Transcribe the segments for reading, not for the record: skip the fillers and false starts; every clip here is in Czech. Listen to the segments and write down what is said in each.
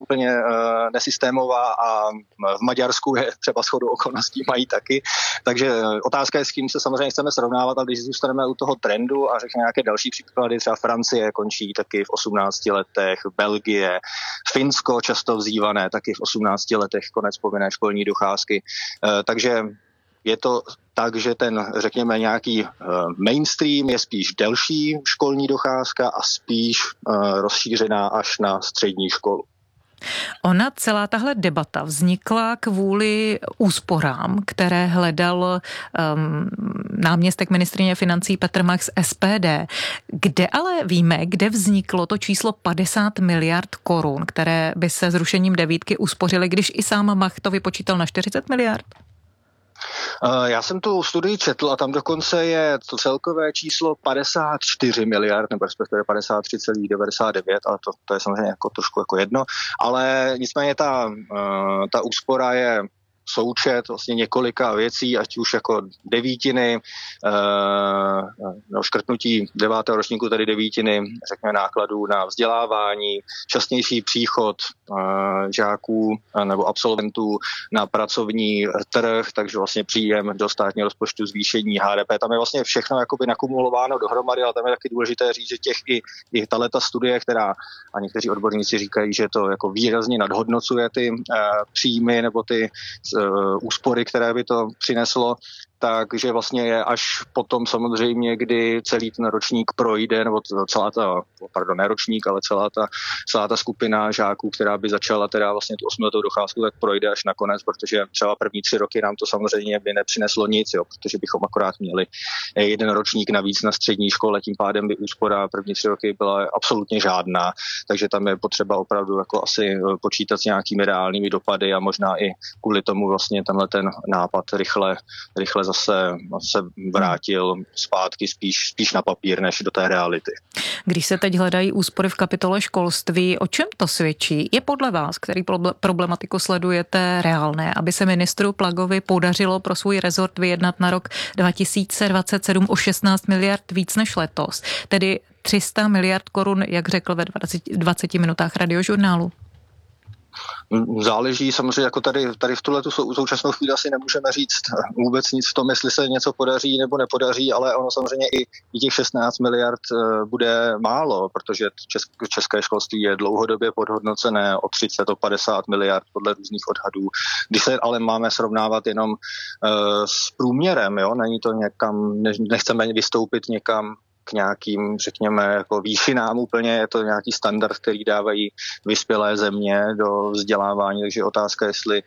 úplně nesystémová a v Maďarsku je třeba shodou okolností mají taky. Takže otázka je, s kým se samozřejmě chceme srovnávat, a když zůstaneme u toho trendu a řekněme nějaké další příklady, třeba Francie končí taky v 18 letech, Belgie, Finsko často vzývané taky v 18 letech konec povinné školní docházky. Takže je to tak, že ten, řekněme, nějaký mainstream je spíš delší školní docházka a spíš rozšířená až na střední školu. Ona celá tahle debata vznikla kvůli úsporám, které hledal náměstek ministryně financí Petr Mach z SPD. Kde ale víme, kde vzniklo to číslo 50 miliard korun, které by se zrušením devítky uspořily, když i sám Mach to vypočítal na 40 miliard? Já jsem tu studii četl a tam dokonce je to celkové číslo 54 miliard, nebo respektive 53,99, ale to je samozřejmě jako trošku jako jedno, ale nicméně ta úspora je součet vlastně několika věcí, ať už jako devítiny, škrtnutí 9. ročníku, tedy devítiny, řekněme nákladů na vzdělávání, častější příchod žáků nebo absolventů na pracovní trh, takže vlastně příjem do státního rozpočtu, zvýšení HDP. Tam je vlastně všechno jakoby nakumulováno dohromady, ale tam je taky důležité říct, že i tato studie, která a někteří odborníci říkají, že to jako výrazně nadhodnocuje ty příjmy nebo ty úspory, které by to přineslo, takže vlastně je až potom samozřejmě, kdy celý ten ročník projde, nebo ne ročník, ale celá ta skupina žáků, která by začala teda vlastně tu 8letou docházku, tak projde až nakonec, protože třeba první 3 roky nám to samozřejmě by nepřineslo nic, protože bychom akorát měli jeden ročník navíc na střední škole, tím pádem by úspora první 3 roky byla absolutně žádná, takže tam je potřeba opravdu jako asi počítat s nějakými reálnými dopady a možná i kvůli tomu vlastně tenhle ten nápad rychle zase vrátil zpátky spíš na papír, než do té reality. Když se teď hledají úspory v kapitole školství, o čem to svědčí? Je podle vás, který problematiku sledujete, reálné, aby se ministru Plagovi podařilo pro svůj rezort vyjednat na rok 2027 o 16 miliard víc než letos, tedy 300 miliard korun, jak řekl ve 20 minutách radiožurnálu? Záleží samozřejmě, jako tady v tuhletu současnou chvíli asi nemůžeme říct vůbec nic v tom, jestli se něco podaří nebo nepodaří, ale ono samozřejmě i těch 16 miliard bude málo, protože české školství je dlouhodobě podhodnocené o 30, o 50 miliard podle různých odhadů. Když se ale máme srovnávat jenom s průměrem, není to někam, nechceme vystoupit někam k nějakým, řekněme, jako výšinám úplně, je to nějaký standard, který dávají vyspělé země do vzdělávání, takže otázka, jestli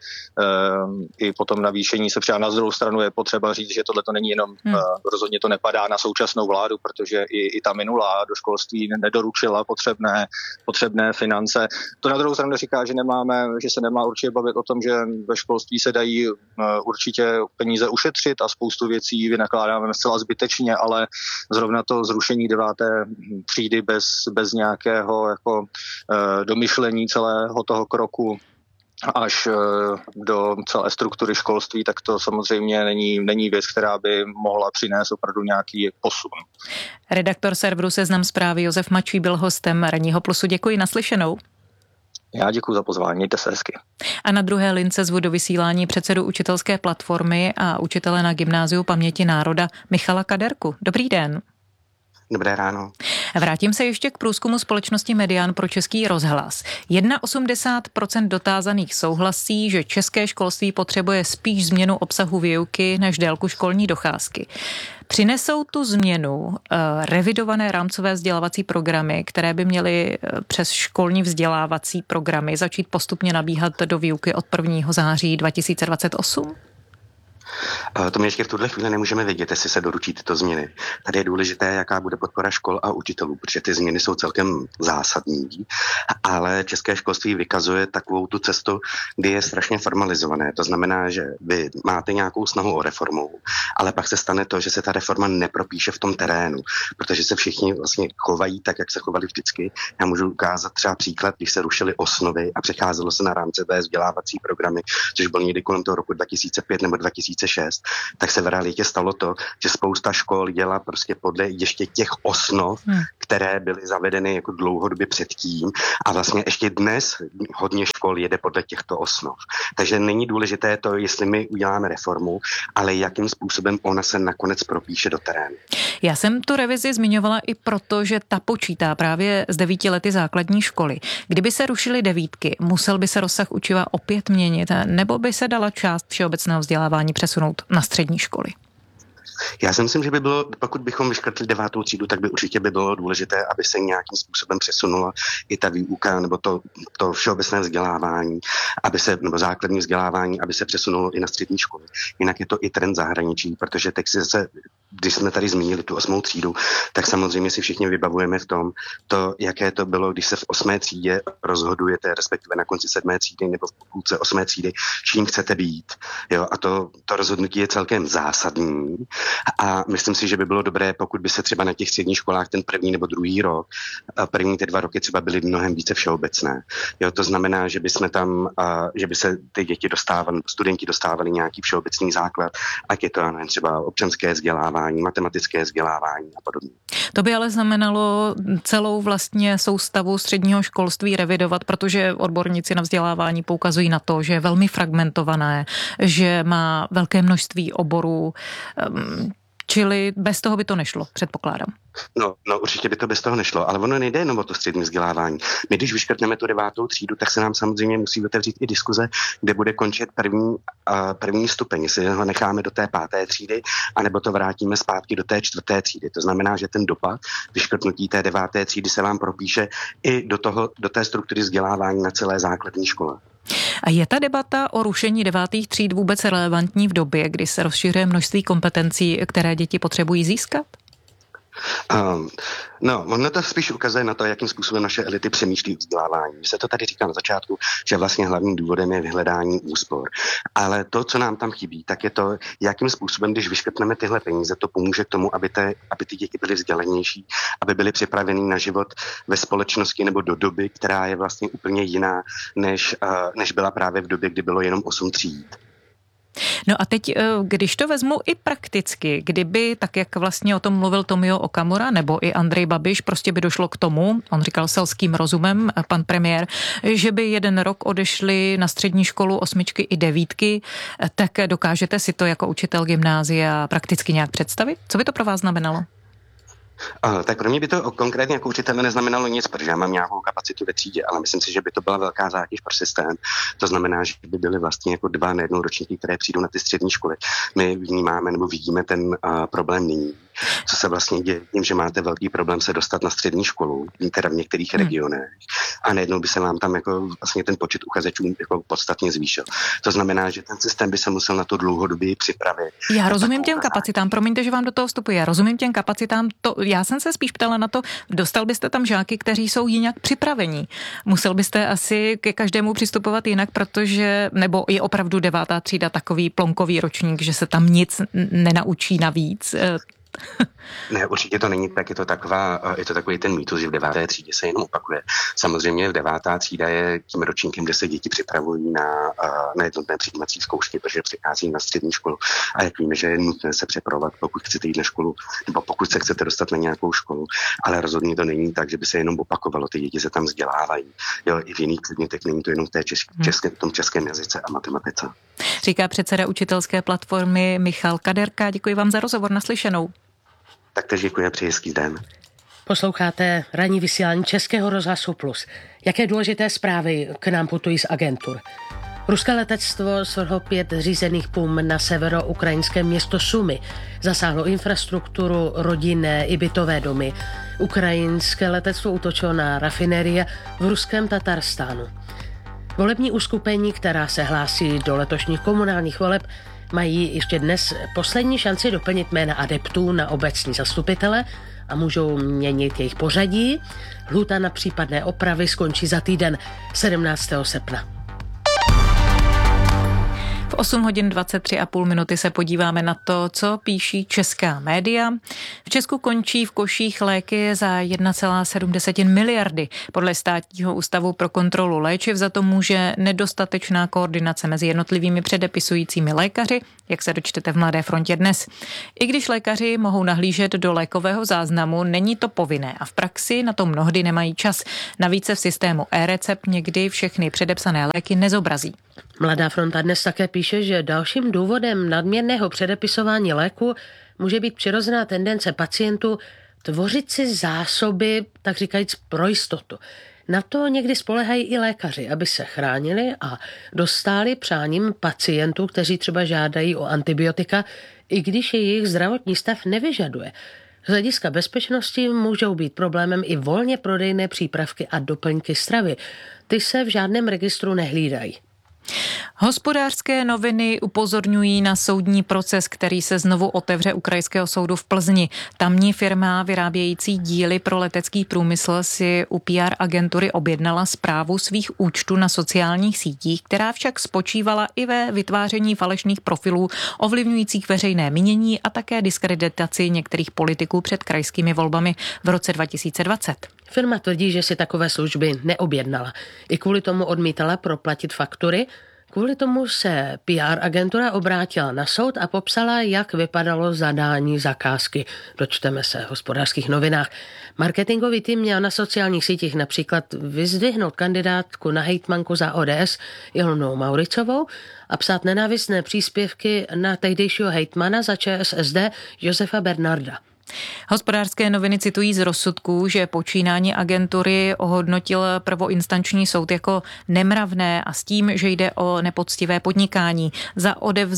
i potom navýšení se přijá. Na druhou stranu je potřeba říct, že tohle to není jenom, rozhodně to nepadá na současnou vládu, protože i ta minulá do školství nedoručila potřebné finance. To na druhou stranu říká, že se nemá určitě bavit o tom, že ve školství se dají určitě peníze ušetřit a spoustu věcí vynakládáme zcela zbytečně, ale zrovna to zrušení 9. třídy bez nějakého jako domyšlení celého toho kroku až do celé struktury školství, tak to samozřejmě není věc, která by mohla přinést opravdu nějaký posun. Redaktor serveru Seznam Zprávy Josef Mačí byl hostem Ranního plusu. Děkuji, naslyšenou. Já děkuji za pozvání, mějte se hezky. A na druhé lince zvu do vysílání předsedu učitelské platformy a učitele na Gymnáziu paměti národa Michala Kaderku. Dobrý den. Dobré ráno. Vrátím se ještě k průzkumu společnosti Median pro Český rozhlas. 81% dotázaných souhlasí, že české školství potřebuje spíš změnu obsahu výuky než délku školní docházky. Přinesou tu změnu revidované rámcové vzdělávací programy, které by měly přes školní vzdělávací programy začít postupně nabíhat do výuky od 1. září 2028? To my ještě v tuhle chvíli nemůžeme vědět, jestli se doručí tyto změny. Tady je důležité, jaká bude podpora škol a učitelů, protože ty změny jsou celkem zásadní, ale české školství vykazuje takovou tu cestu, kdy je strašně formalizované. To znamená, že vy máte nějakou snahu o reformu, ale pak se stane to, že se ta reforma nepropíše v tom terénu, protože se všichni vlastně chovají tak, jak se chovali vždycky. Já můžu ukázat třeba příklad, když se rušily osnovy a přecházelo se na rámcové vzdělávací programy, což bylo někdy kolem toho roku 2005 nebo 2006, tak se v realitě stalo to, že spousta škol dělá prostě podle ještě těch osnov, které byly zavedeny jako dlouhodobě předtím, a vlastně ještě dnes hodně škol škol jede podle těchto osnov. Takže není důležité to, jestli my uděláme reformu, ale jakým způsobem ona se nakonec propíše do terénu. Já jsem tu revizi zmiňovala i proto, že ta počítá právě z 9 lety základní školy. Kdyby se rušily 9, musel by se rozsah učiva opět měnit, nebo by se dala část všeobecného vzdělávání přesunout na střední školy? Já si myslím, že by bylo, pokud bychom vyškrtli 9. třídu, tak by určitě bylo důležité, aby se nějakým způsobem přesunula i ta výuka nebo to všeobecné vzdělávání, nebo základní vzdělávání, aby se přesunulo i na střední školy. Jinak je to i trend zahraničí, protože teď když jsme tady zmínili tu 8. třídu, tak samozřejmě si všichni vybavujeme v tom, jaké to bylo, když se v 8. třídě rozhodujete, respektive na konci 7. třídy nebo v půlce 8. třídy, čím chcete být. Jo? A to rozhodnutí je celkem zásadní. A myslím si, že by bylo dobré, pokud by se třeba na těch středních školách ten první nebo druhý rok, první ty 2 roky třeba byly mnohem více všeobecné. Jo? To znamená, že by se ty děti studenti dostávali nějaký všeobecný základ, ať je to třeba občanské vzdělávání, matematické vzdělávání a podobně. To by ale znamenalo celou vlastně soustavu středního školství revidovat, protože odborníci na vzdělávání poukazují na to, že je velmi fragmentované, že má velké množství oborů, čili bez toho by to nešlo, předpokládám. No, určitě by to bez toho nešlo, ale ono nejde jenom o to střední vzdělávání. My, když vyškrtneme tu 9. třídu, tak se nám samozřejmě musí otevřít i diskuze, kde bude končit první stupeň, jestli ho necháme do té 5. třídy, anebo to vrátíme zpátky do té 4. třídy. To znamená, že ten dopad vyškrtnutí té 9. třídy se vám propíše i do té struktury vzdělávání na celé základní škole. A je ta debata o rušení 9. tříd vůbec relevantní v době, kdy se rozšiřuje množství kompetencí, které děti potřebují získat? Ono to spíš ukazuje na to, jakým způsobem naše elity přemýšlí vzdělávání. My se to tady říká na začátku, že vlastně hlavním důvodem je vyhledání úspor. Ale to, co nám tam chybí, tak je to, jakým způsobem, když vyškrtneme tyhle peníze, to pomůže k tomu, aby ty děti byly vzdělanější, aby byly připraveny na život ve společnosti nebo do doby, která je vlastně úplně jiná, než byla právě v době, kdy bylo jenom 8 tříd. No a teď, když to vezmu i prakticky, kdyby, tak jak vlastně o tom mluvil Tomio Okamura nebo i Andrej Babiš, prostě by došlo k tomu, on říkal selským rozumem, pan premiér, že by 1 rok odešli na střední školu 8 i 9, tak dokážete si to jako učitel gymnázia prakticky nějak představit? Co by to pro vás znamenalo? Tak pro mě by to konkrétně jako učitele neznamenalo nic, protože já mám nějakou kapacitu ve třídě, ale myslím si, že by to byla velká zátěž pro systém. To znamená, že by byly vlastně jako 2 nejednou ročníky, které přijdou na ty střední školy. My vnímáme nebo vidíme ten problém nyní. Co se vlastně děje tím, že máte velký problém se dostat na střední školu, teda v některých regionech, a najednou by se vám tam jako vlastně ten počet uchazečů jako podstatně zvýšil. To znamená, že ten systém by se musel na to dlouhodobě připravit. Já rozumím těm kapacitám, promiňte, že vám do toho vstupuji, já rozumím těm kapacitám, já jsem se spíš ptala na to, dostal byste tam žáky, kteří jsou jinak připravení. Musel byste asi ke každému přistupovat jinak, protože, nebo je opravdu 9. třída takový plonkový ročník, že se tam nic nenaučí navíc. Ne, určitě to není tak, je to takový ten mýtus, že v 9. třídě se jenom opakuje. Samozřejmě v 9. třída je tím ročníkem, kde se děti připravují na jednotné přijímací zkoušky, protože přichází na střední školu. A jak víme, že je nutné se připravovat, pokud chcete jít na školu, nebo pokud se chcete dostat na nějakou školu. Ale rozhodně to není tak, že by se jenom opakovalo, ty děti se tam vzdělávají. Jo, i v jiných předmětech, není to jenom v tom českém jazyce a matematice. Říká předseda učitelské platformy Michal Kaderka. Děkuji vám za rozhovor, naslyšenou. Tak děkuji a přeji hezký den. Posloucháte ranní vysílání Českého rozhlasu Plus. Jaké důležité zprávy k nám putují z agentur? Ruské letectvo svrhlo 5 řízených pum na severoukrajinské město Sumy. Zasáhlo infrastrukturu, rodinné i bytové domy. Ukrajinské letectvo útočilo na rafinérie v ruském Tatarstánu. Volební uskupení, která se hlásí do letošních komunálních voleb, mají ještě dnes poslední šanci doplnit jména adeptů na obecní zastupitele a můžou měnit jejich pořadí. Lhůta na případné opravy skončí za týden 17. srpna. V 8 hodin 23,5 minuty se podíváme na to, co píší česká média. V Česku končí v koších léky za 1,7 miliardy. Podle Státního ústavu pro kontrolu léčiv za to může nedostatečná koordinace mezi jednotlivými předepisujícími lékaři, jak se dočtete v Mladé frontě dnes. I když lékaři mohou nahlížet do lékového záznamu, není to povinné a v praxi na to mnohdy nemají čas. Navíc se v systému e-recept někdy všechny předepsané léky nezobrazí. Mladá fronta dnes také píše, že dalším důvodem nadměrného předepisování léku může být přirozená tendence pacientů tvořit si zásoby, tak říkajíc, pro jistotu. Na to někdy spoléhají i lékaři, aby se chránili a dostáli přáním pacientů, kteří třeba žádají o antibiotika, i když je jejich zdravotní stav nevyžaduje. Z hlediska bezpečnosti můžou být problémem i volně prodejné přípravky a doplňky stravy. Ty se v žádném registru nehlídají. Hospodářské noviny upozorňují na soudní proces, který se znovu otevře u Krajského soudu v Plzni. Tamní firma vyrábějící díly pro letecký průmysl si u PR agentury objednala správu svých účtů na sociálních sítích, která však spočívala i ve vytváření falešných profilů ovlivňujících veřejné mínění a také diskreditaci některých politiků před krajskými volbami v roce 2020. Firma tvrdí, že si takové služby neobjednala. I kvůli tomu odmítala proplatit faktury. Kvůli tomu se PR agentura obrátila na soud a popsala, jak vypadalo zadání zakázky. Dočteme se v Hospodářských novinách. Marketingový tým měl na sociálních sítích například vyzdvihnout kandidátku na hejtmanku za ODS Ilonou Mauricovou a psát nenávistné příspěvky na tehdejšího hejtmana za ČSSD Josefa Bernarda. Hospodářské noviny citují z rozsudků, že počínání agentury ohodnotil prvoinstanční soud jako nemravné a s tím, že jde o nepoctivé podnikání. Za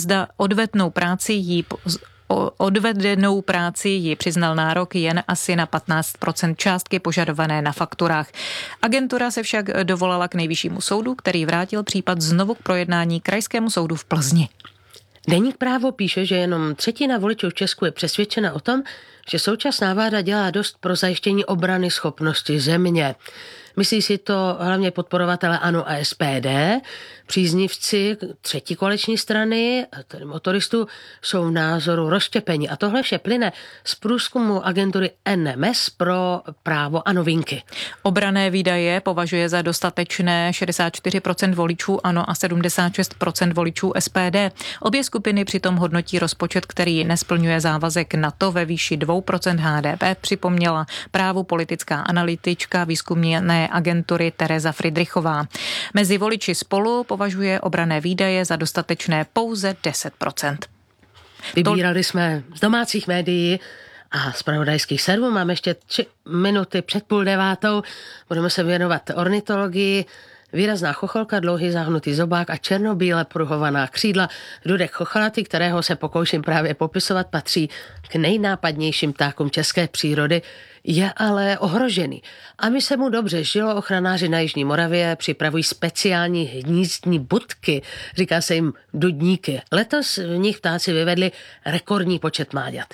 odvedenou práci ji přiznal nárok jen asi na 15% částky požadované na fakturách. Agentura se však dovolala k Nejvyššímu soudu, který vrátil případ znovu k projednání Krajskému soudu v Plzni. Deník Právo píše, že jenom třetina voličů v Česku je přesvědčena o tom, že současná vláda dělá dost pro zajištění obrany schopnosti země. Myslí si to hlavně podporovatele ANO a SPD. Příznivci třetí koaliční strany, tedy motoristů, jsou v názoru rozštěpeni. A tohle vše plyne z průzkumu agentury NMS pro Právo a novinky. Obranné výdaje považuje za dostatečné 64% voličů ANO a 76% voličů SPD. Obě skupiny přitom hodnotí rozpočet, který nesplňuje závazek NATO ve výši 2% HDP, připomněla Právu politická analytička výzkumné agentury Tereza Fridrichová. Mezi voliči Spolu považuje obranné výdaje za dostatečné pouze 10%. Vybírali jsme z domácích médií a zpravodajských servů. Máme ještě 3 minuty před 8:30. Budeme se věnovat ornitologii. Výrazná chocholka, dlouhý záhnutý zobák a černobíle pruhovaná křídla. Dudek chocholaty, kterého se pokouším právě popisovat, patří k nejnápadnějším ptákům české přírody, je ale ohrožený. Aby se mu dobře žilo, ochranáři na Jižní Moravě připravují speciální hnízdní budky, říká se jim dudníky. Letos v nich ptáci vyvedli rekordní počet mláďat.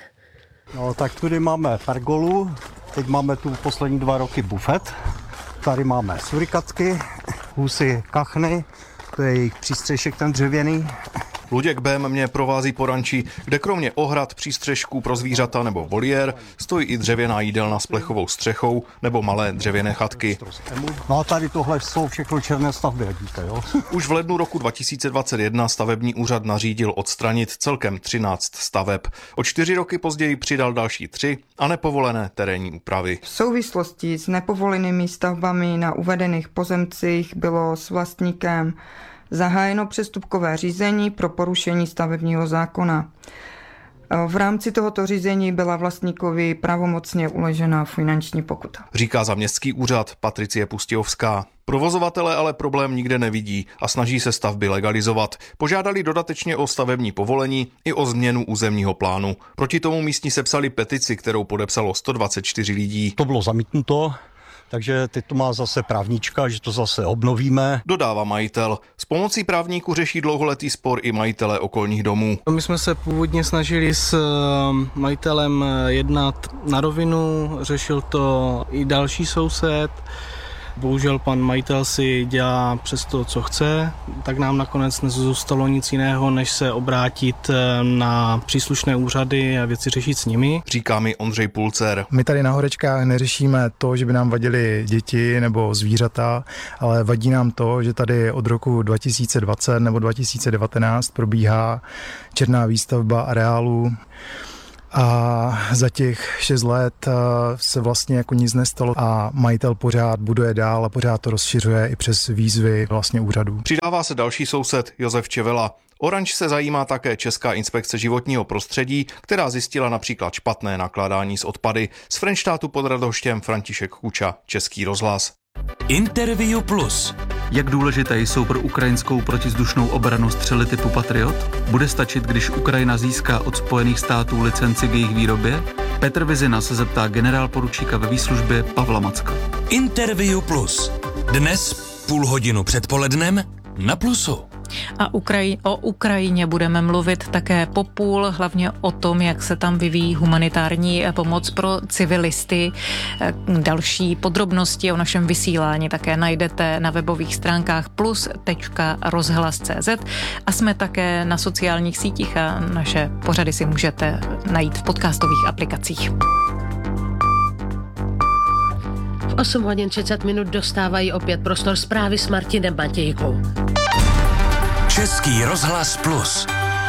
No tak tady máme pergolu, teď máme tu poslední 2 roky bufet. Tady máme surikatky, husy kachny, to je jejich přístřešek ten dřevěný. Luděk Bém mě provází po ranči, kde kromě ohrad, přístřešků pro zvířata nebo voliér stojí i dřevěná jídelna s plechovou střechou nebo malé dřevěné chatky. No a tady tohle jsou všechno černé stavby, vidíte, jo? Už v lednu roku 2021 stavební úřad nařídil odstranit celkem 13 staveb. O 4 roky později přidal další 3 a nepovolené terénní úpravy. V souvislosti s nepovolenými stavbami na uvedených pozemcích bylo s vlastníkem zahájeno přestupkové řízení pro porušení stavebního zákona. V rámci tohoto řízení byla vlastníkovi pravomocně uložena finanční pokuta. Říká za městský úřad Patricie Pustějovská. Provozovatelé ale problém nikde nevidí a snaží se stavby legalizovat. Požádali dodatečně o stavební povolení i o změnu územního plánu. Proti tomu místní sepsali petici, kterou podepsalo 124 lidí. To bylo zamítnuto. Takže teď to má zase právníčka, že to zase obnovíme. Dodává majitel. S pomocí právníků řeší dlouholetý spor i majitelé okolních domů. My jsme se původně snažili s majitelem jednat na rovinu, řešil to i další soused. Bohužel pan majitel si dělá přes to, co chce, tak nám nakonec nezůstalo nic jiného, než se obrátit na příslušné úřady a věci řešit s nimi. Říká mi Ondřej Pulcer. My tady na Horečkách neřešíme to, že by nám vadily děti nebo zvířata, ale vadí nám to, že tady od roku 2020 nebo 2019 probíhá černá výstavba areálu a za těch 6 let se vlastně jako nic nestalo a majitel pořád buduje dál a pořád to rozšiřuje i přes výzvy vlastně úřadů. Přidává se další soused Josef Čevela. Oranž se zajímá také Česká inspekce životního prostředí, která zjistila například špatné nakládání s odpady. Z Frenštátu pod Radhoštěm František Kuča, Český rozhlas. Interview Plus. Jak důležité jsou pro ukrajinskou protivzdušnou obranu střely typu Patriot? Bude stačit, když Ukrajina získá od Spojených států licenci k jejich výrobě? Petr Vizina se zeptá generálporučíka ve výslužbě Pavla Macka. Interview Plus. Dnes 0,5 hodiny před polednem na Plusu. A o Ukrajině budeme mluvit také po půl, hlavně o tom, jak se tam vyvíjí humanitární pomoc pro civilisty. Další podrobnosti o našem vysílání také najdete na webových stránkách plus.rozhlas.cz a jsme také na sociálních sítích a naše pořady si můžete najít v podcastových aplikacích. V 8 hodin 30 minut dostávají opět prostor zprávy s Martinem Matějkou. Český rozhlas Plus.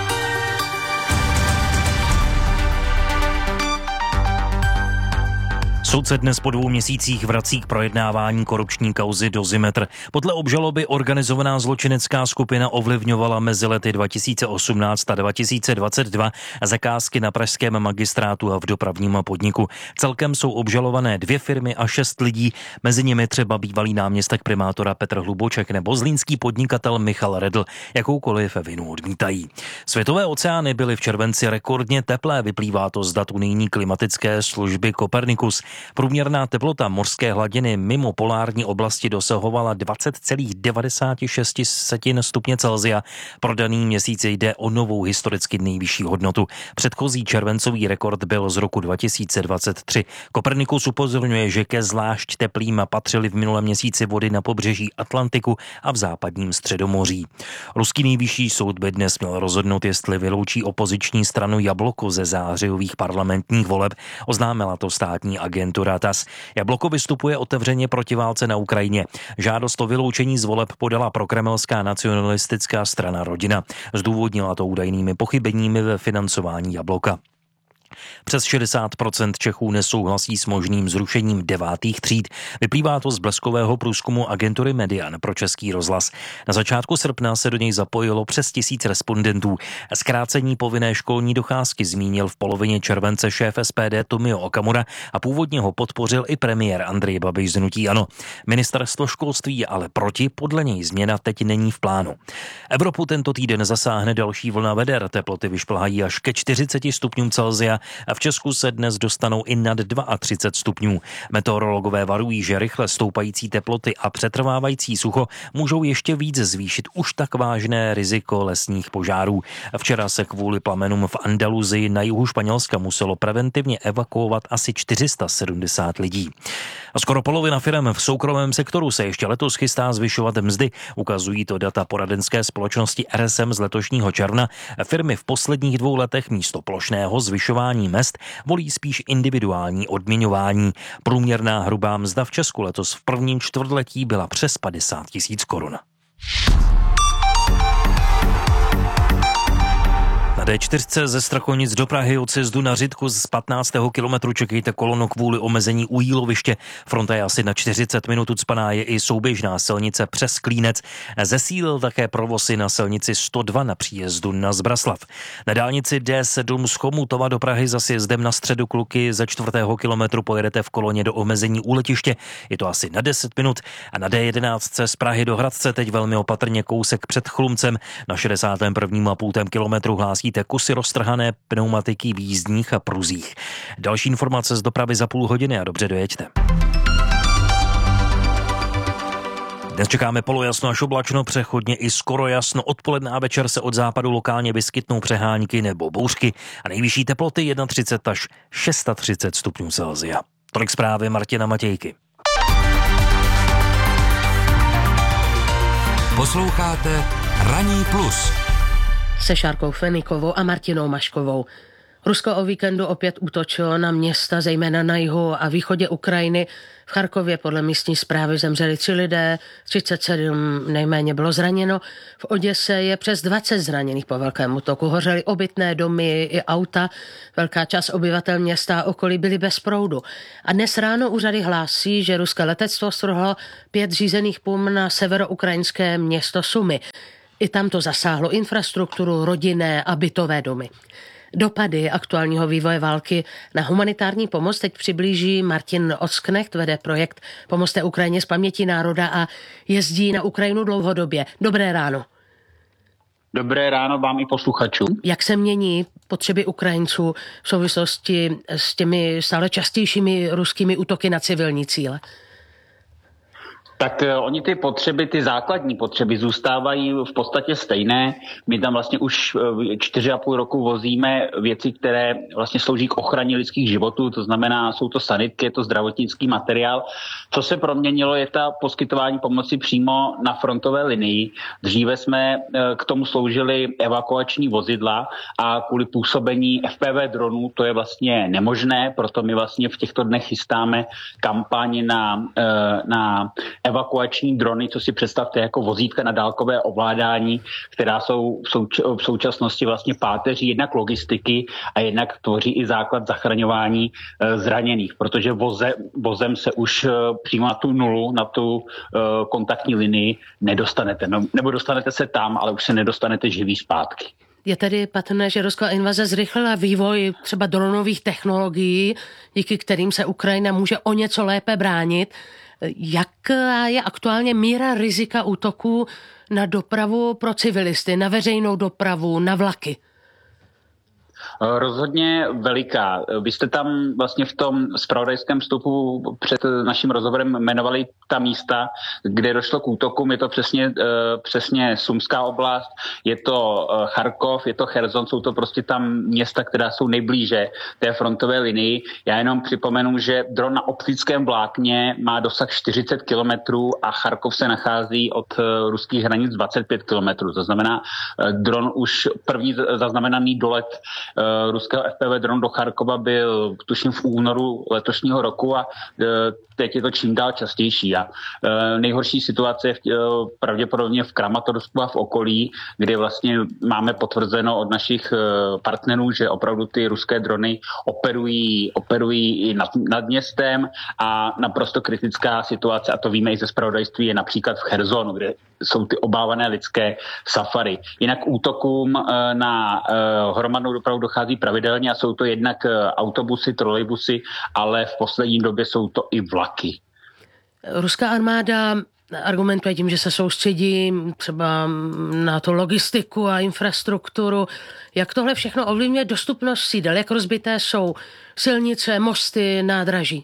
Soud se dnes po 2 měsících vrací k projednávání korupční kauzy Dozimetr. Podle obžaloby organizovaná zločinecká skupina ovlivňovala mezi lety 2018 a 2022 zakázky na pražském magistrátu a v dopravním podniku. Celkem jsou obžalované 2 firmy a 6 lidí, mezi nimi třeba bývalý náměstek primátora Petr Hluboček nebo zlínský podnikatel Michal Redl. Jakoukoliv vinu odmítají. Světové oceány byly v červenci rekordně teplé, vyplývá to z dat unijní klimatické služby Copernicus. Průměrná teplota mořské hladiny mimo polární oblasti dosahovala 20,96 stupně Celsia. Pro daný měsíc jde o novou historicky nejvyšší hodnotu. Předchozí červencový rekord byl z roku 2023. Copernicus upozorňuje, že ke zvlášť teplým patřily v minulém měsíci vody na pobřeží Atlantiku a v západním Středomoří. Ruský nejvyšší soud by dnes měl rozhodnout, jestli vyloučí opoziční stranu Jabloko ze zářijových parlamentních voleb, oznámila to státní agentura TASS. Jabloko vystupuje otevřeně proti válce na Ukrajině. Žádost o vyloučení z voleb podala prokremelská nacionalistická strana Rodina. Zdůvodnila to údajnými pochybeními ve financování Jabloka. Přes 60% Čechů nesouhlasí s možným zrušením 9. tříd. Vyplývá to z bleskového průzkumu agentury Median pro Český rozhlas. Na začátku srpna se do něj zapojilo přes 1000 respondentů. Zkrácení povinné školní docházky zmínil v polovině července šéf SPD Tomio Okamura a původně ho podpořil i premiér Andrej Babiš z hnutí ANO. Ministerstvo školství je ale proti, podle něj změna teď není v plánu. Evropu tento týden zasáhne další vlna veder, teploty vyšplhají až ke 40 stupňům Celsia a v Česku se dnes dostanou i nad 32 stupňů. Meteorologové varují, že rychle stoupající teploty a přetrvávající sucho můžou ještě víc zvýšit už tak vážné riziko lesních požárů. Včera se kvůli plamenům v Andaluzii na jihu Španělska muselo preventivně evakuovat asi 470 lidí. A skoro polovina firem v soukromém sektoru se ještě letos chystá zvyšovat mzdy. Ukazují to data poradenské společnosti RSM z letošního června. Firmy v posledních 2 letech místo plošného zvyšování mezd volí spíš individuální odměňování. Průměrná hrubá mzda v Česku letos v prvním čtvrtletí byla přes 50 000 korun. Na D4 ze Strachonic do Prahy od sjezdu na Řitku z 15. kilometru čekejte kolonu kvůli omezení u Jíloviště. Fronta je asi na 40 minut ucpaná, je i souběžná silnice přes Klínec. Zesílil také provozy na silnici 102 na příjezdu na Zbraslav. Na dálnici D7 z Chomutova do Prahy za sjezdem na Středu Kluky ze 4. kilometru pojedete v koloně do omezení u letiště. Je to asi na 10 minut. A na D11 z Prahy do Hradce teď velmi opatrně kousek před Chlumcem. Na 61,5 kilometru hlásí kusy roztrhané pneumatiky v jízdních a pruzích. Další informace z dopravy za 0,5 hodiny a dobře dojeďte. Dnes čekáme polojasno až oblačno, přechodně i skoro jasno. Odpoledne a večer se od západu lokálně vyskytnou přehánky nebo bouřky a nejvyšší teploty 31 až 36 stupňů Celsia. Tolik zprávy Martina Matějky. Posloucháte Ranní plus se Šárkou Fenikovou a Martinou Maškovou. Rusko o víkendu opět útočilo na města, zejména na jihu a východě Ukrajiny. V Charkově podle místní správy zemřeli 3 lidé, 37 nejméně bylo zraněno. V Oděse je přes 20 zraněných po velkém útoku. Hořely obytné domy i auta. Velká část obyvatel města a okolí byly bez proudu. A dnes ráno úřady hlásí, že ruské letectvo strhlo 5 řízených pum na severoukrajinské město Sumy. I tam to zasáhlo infrastrukturu, rodinné a bytové domy. Dopady aktuálního vývoje války na humanitární pomoc teď přiblíží Martin Osknecht, vede projekt Pomozte Ukrajině z paměti národa a jezdí na Ukrajinu dlouhodobě. Dobré ráno. Dobré ráno vám i posluchačům. Jak se mění potřeby Ukrajinců v souvislosti s těmi stále častějšími ruskými útoky na civilní cíle? Tak oni ty potřeby, ty základní potřeby zůstávají v podstatě stejné. My tam vlastně už 4,5 roku vozíme věci, které vlastně slouží k ochraně lidských životů, to znamená, jsou to sanitky, je to zdravotnický materiál. Co se proměnilo, je ta poskytování pomoci přímo na frontové linii. Dříve jsme k tomu sloužili evakuační vozidla a kvůli působení FPV dronů to je vlastně nemožné, proto my vlastně v těchto dnech chystáme kampaň na evakuační drony, co si představte jako vozítka na dálkové ovládání, která jsou v současnosti vlastně páteří jednak logistiky a jednak tvoří i základ zachraňování zraněných, protože vozem se už přímo na tu nulu, na tu kontaktní linii nedostanete. Nebo dostanete se tam, ale už se nedostanete živý zpátky. Je tedy patrné, že ruská invaze zrychlila vývoj třeba dronových technologií, díky kterým se Ukrajina může o něco lépe bránit. Jaká je aktuálně míra rizika útoků na dopravu pro civilisty, na veřejnou dopravu, na vlaky? Rozhodně veliká. Vy jste tam vlastně v tom zpravodajském vstupu před naším rozhovorem jmenovali ta místa, kde došlo k útokům. Je to přesně Sumská oblast, je to Charkov, je to Cherson, jsou to prostě tam města, která jsou nejblíže té frontové linii. Já jenom připomenu, že dron na optickém vlákně má dosah 40 kilometrů a Charkov se nachází od ruských hranic 25 kilometrů. To znamená, dron už první zaznamenaný dolet ruského FPV dronu do Charkova byl tuším v únoru letošního roku a teď je to čím dál častější. A nejhorší situace je pravděpodobně v Kramatorsku a v okolí, kde vlastně máme potvrzeno od našich partnerů, že opravdu ty ruské drony operují i nad městem a naprosto kritická situace, a to víme i ze zpravodajství, je například v Chersonu, kde jsou ty obávané lidské safary. Jinak útokům na hromadnou dopravu dochází pravidelně a jsou to jednak autobusy, trolejbusy, ale v poslední době jsou to i vlaky. Ruská armáda argumentuje tím, že se soustředí třeba na to logistiku a infrastrukturu. Jak tohle všechno ovlivňuje dostupnost sídel? Jak rozbité jsou silnice, mosty, nádraží?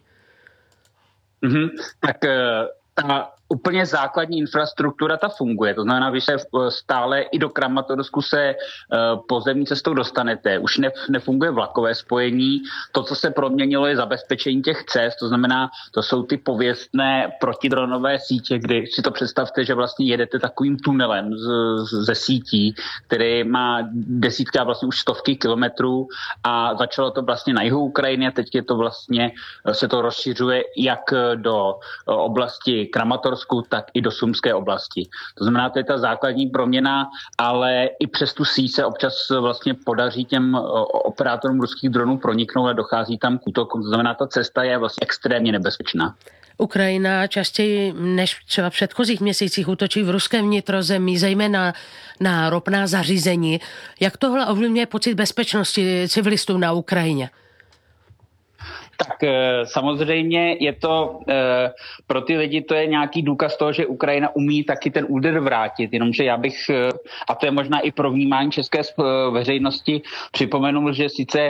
Tak ta úplně základní infrastruktura ta funguje. To znamená, že stále i do Kramatorsku se pozemní cestou dostanete. Už nefunguje vlakové spojení. To, co se proměnilo, je zabezpečení těch cest. To znamená, to jsou ty pověstné protidronové sítě, kdy si to představte, že vlastně jedete takovým tunelem ze sítí, který má desítky a vlastně už stovky kilometrů a začalo to vlastně na jihu Ukrajiny a teď je to vlastně, se to rozšiřuje jak do oblasti Kramatorsku, tak i do Sumské oblasti. To znamená, to je ta základní proměna, ale i přes tu síť se občas vlastně podaří těm operátorům ruských dronů proniknout a dochází tam k útokům. To znamená, ta cesta je vlastně extrémně nebezpečná. Ukrajina častěji než třeba v předchozích měsících útočí v ruském vnitrozemí, zejména na ropná zařízení. Jak tohle ovlivňuje pocit bezpečnosti civilistů na Ukrajině? Tak samozřejmě je to, pro ty lidi to je nějaký důkaz toho, že Ukrajina umí taky ten úder vrátit, jenomže já bych, a to je možná i pro vnímání české veřejnosti, připomenul, že sice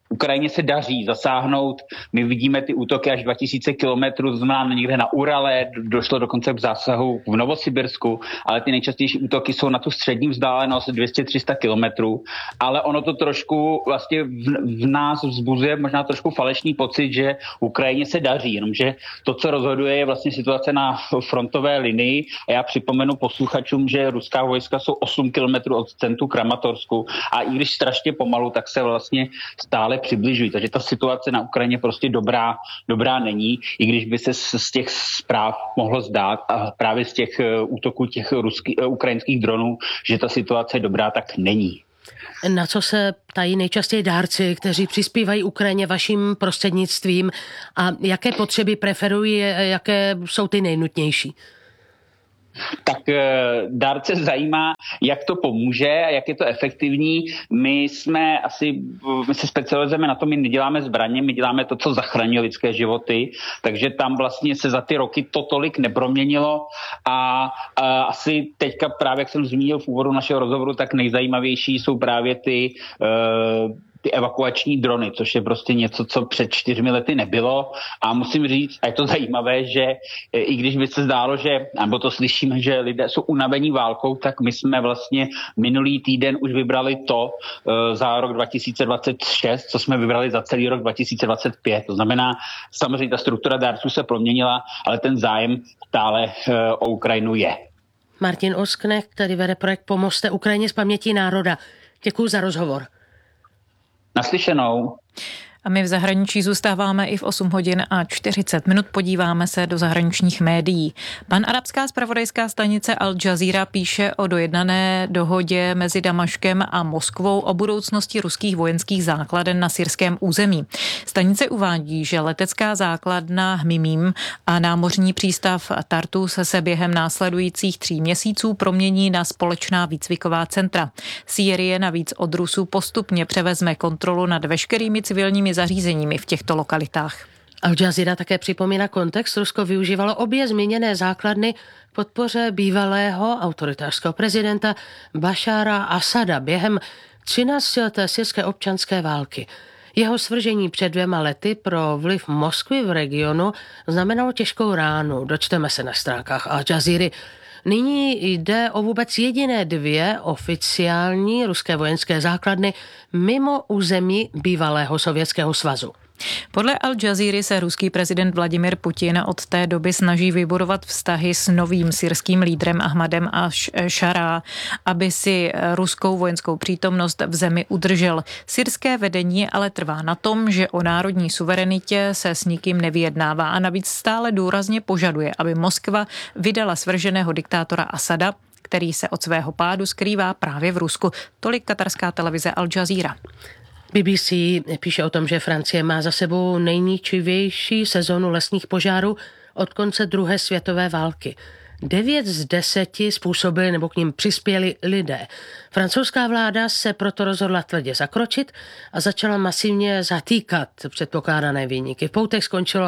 Ukrajině se daří zasáhnout. My vidíme ty útoky až 2000 kilometrů, to znamená někde na Urale, došlo dokonce k zásahu v Novosibirsku, ale ty nejčastější útoky jsou na tu střední vzdálenost 200-300 kilometrů. Ale ono to trošku vlastně v nás vzbuzuje možná trošku falešný pocit, že Ukrajině se daří, jenomže to, co rozhoduje, je vlastně situace na frontové linii. A já připomenu posluchačům, že ruská vojska jsou 8 kilometrů od centru Kramatorsku a i když strašně pomalu, tak se vlastně stále přibližují. Takže ta situace na Ukrajině prostě dobrá není, i když by se z těch zpráv mohlo zdát a právě z těch útoků těch ukrajinských dronů, že ta situace dobrá, tak není. Na co se ptají nejčastěji dárci, kteří přispívají Ukrajině vaším prostřednictvím a jaké potřeby preferují, jaké jsou ty nejnutnější? Tak dárce zajímá, jak to pomůže a jak je to efektivní. My se specializujeme na to, my neděláme zbraně, my děláme to, co zachraňuje lidské životy, takže tam vlastně se za ty roky to tolik neproměnilo a asi teďka právě, jak jsem zmínil v úvodu našeho rozhovoru, tak nejzajímavější jsou právě ty evakuační drony, což je prostě něco, co před 4 lety nebylo a musím říct, a je to zajímavé, že i když by se zdálo, že, nebo to slyšíme, že lidé jsou unavení válkou, tak my jsme vlastně minulý týden už vybrali to za rok 2026, co jsme vybrali za celý rok 2025. To znamená, samozřejmě ta struktura dárců se proměnila, ale ten zájem stále o Ukrajinu je. Martin Osknecht, který vede projekt Pomozte Ukrajině z paměti národa. Děkuji za rozhovor. Naslyšenou. A my v zahraničí zůstáváme i v 8 hodin a 40 minut. Podíváme se do zahraničních médií. Panarabská zpravodajská stanice Al Jazeera píše o dojednané dohodě mezi Damaškem a Moskvou o budoucnosti ruských vojenských základen na syrském území. Stanice uvádí, že letecká základna Hmimím a námořní přístav Tartus se během následujících 3 měsíců promění na společná výcviková centra. Sýrie navíc od Rusů postupně převezme kontrolu nad veškerými civilními zařízeními v těchto lokalitách. Al Jazeera také připomíná kontext. Rusko využívalo obě zmíněné základny k podpoře bývalého autoritářského prezidenta Bašára Asada během 13leté syrské občanské války. Jeho svržení před 2 lety pro vliv Moskvy v regionu znamenalo těžkou ránu. Dočteme se na stránkách Al Jazeera. Nyní jde o vůbec jediné 2 oficiální ruské vojenské základny mimo území bývalého Sovětského svazu. Podle Al Jazeera se ruský prezident Vladimir Putin od té doby snaží vybudovat vztahy s novým syrským lídrem Ahmadem Al-Šará, aby si ruskou vojenskou přítomnost v zemi udržel. Syrské vedení ale trvá na tom, že o národní suverenitě se s nikým nevyjednává a navíc stále důrazně požaduje, aby Moskva vydala svrženého diktátora Asada, který se od svého pádu skrývá právě v Rusku. Tolik katarská televize Al Jazeera. BBC píše o tom, že Francie má za sebou nejničivější sezonu lesních požárů od konce 2. světové války. 9 z 10 způsobili nebo k nim přispěli lidé. Francouzská vláda se proto rozhodla tvrdě zakročit a začala masivně zatýkat předpokládané viníky. V poutech skončilo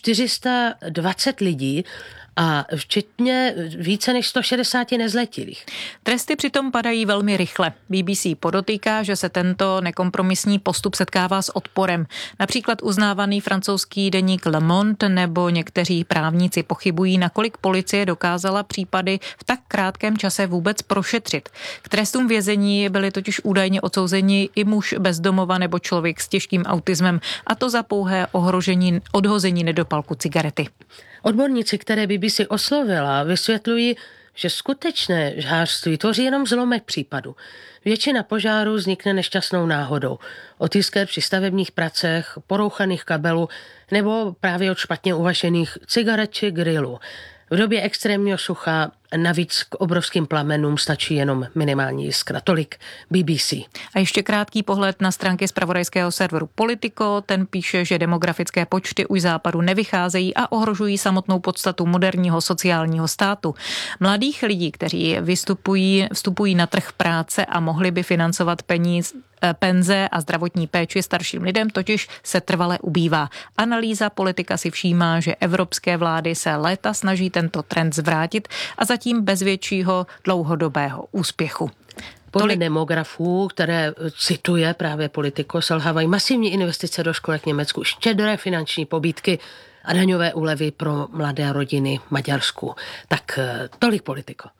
420 lidí a včetně více než 160 nezletilých. Tresty přitom padají velmi rychle. BBC podotýká, že se tento nekompromisní postup setkává s odporem. Například uznávaný francouzský deník Le Monde nebo někteří právníci pochybují, nakolik policie dokázala případy v tak krátkém čase vůbec prošetřit. K trestům vězení byli totiž údajně odsouzeni i muž bez domova nebo člověk s těžkým autismem, a to za pouhé odhození nedopalku cigarety. Odborníci, které BBC oslovila, vysvětlují, že skutečné žhářství tvoří jenom zlomek případu. Většina požárů vznikne nešťastnou náhodou. Otýsky při stavebních pracech, porouchaných kabelů nebo právě od špatně uhašených cigaret či grilu. V době extrémního sucha navíc k obrovským plamenům stačí jenom minimální jiskra. Tolik BBC. A ještě krátký pohled na stránky zpravodajského serveru Politico. Ten píše, že demografické počty už západu nevycházejí a ohrožují samotnou podstatu moderního sociálního státu. Mladých lidí, kteří vstupují na trh práce a mohli by financovat penze a zdravotní péči starším lidem, totiž se trvale ubývá. Analýza Politika si všímá, že evropské vlády se léta snaží tento trend zvrátit a zatím bez většího dlouhodobého úspěchu. Podle demografů, které cituje právě Politico, selhávají masivní investice do školek v Německu, štědré finanční pobídky a daňové úlevy pro mladé rodiny v Maďarsku. Tak tolik Politico.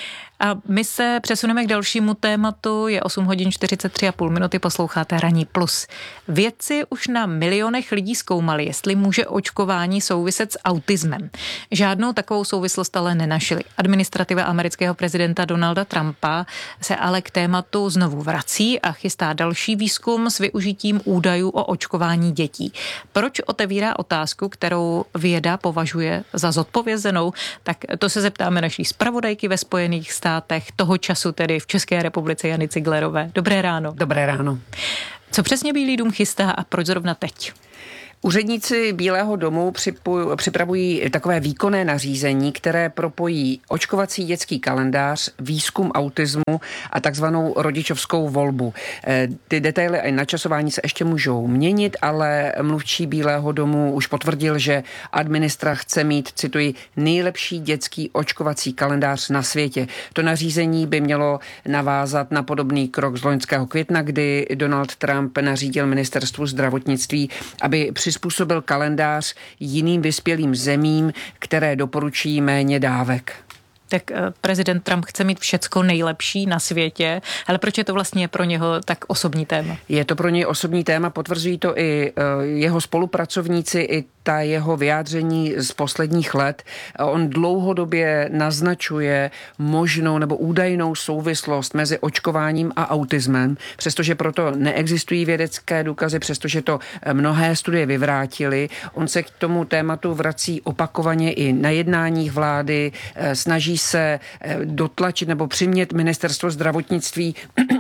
A my se přesuneme k dalšímu tématu. Je 8 hodin 43,5 minuty, posloucháte Ranní plus. Vědci už na milionech lidí zkoumali, jestli může očkování souviset s autismem. Žádnou takovou souvislost ale nenašli. Administrativa amerického prezidenta Donalda Trumpa se ale k tématu znovu vrací a chystá další výzkum s využitím údajů o očkování dětí. Proč otevírá otázku, kterou věda považuje za zodpovězenou? Tak to se zeptáme naší zpravodajky ve Spojených státech, toho času tedy v České republice, Jany Ciglerové. Dobré ráno. Dobré ráno. Co přesně Bílý dům chystá a proč zrovna teď? Úředníci Bílého domu připravují takové výkonné nařízení, které propojí očkovací dětský kalendář, výzkum autismu a takzvanou rodičovskou volbu. Ty detaily a načasování se ještě můžou měnit, ale mluvčí Bílého domu už potvrdil, že administra chce mít, cituji, nejlepší dětský očkovací kalendář na světě. To nařízení by mělo navázat na podobný krok z loňského května, kdy Donald Trump nařídil ministerstvu zdravotnictví, aby přizpůsobil kalendář jiným vyspělým zemím, které doporučují méně dávek. Tak prezident Trump chce mít všecko nejlepší na světě, ale proč je to vlastně pro něho tak osobní téma? Je to pro něj osobní téma, potvrzují to i jeho spolupracovníci, i ta jeho vyjádření z posledních let. On dlouhodobě naznačuje možnou nebo údajnou souvislost mezi očkováním a autismem, přestože proto neexistují vědecké důkazy, přestože to mnohé studie vyvrátily. On se k tomu tématu vrací opakovaně i na jednáních vlády, snaží se dotlačit nebo přimět ministerstvo zdravotnictví,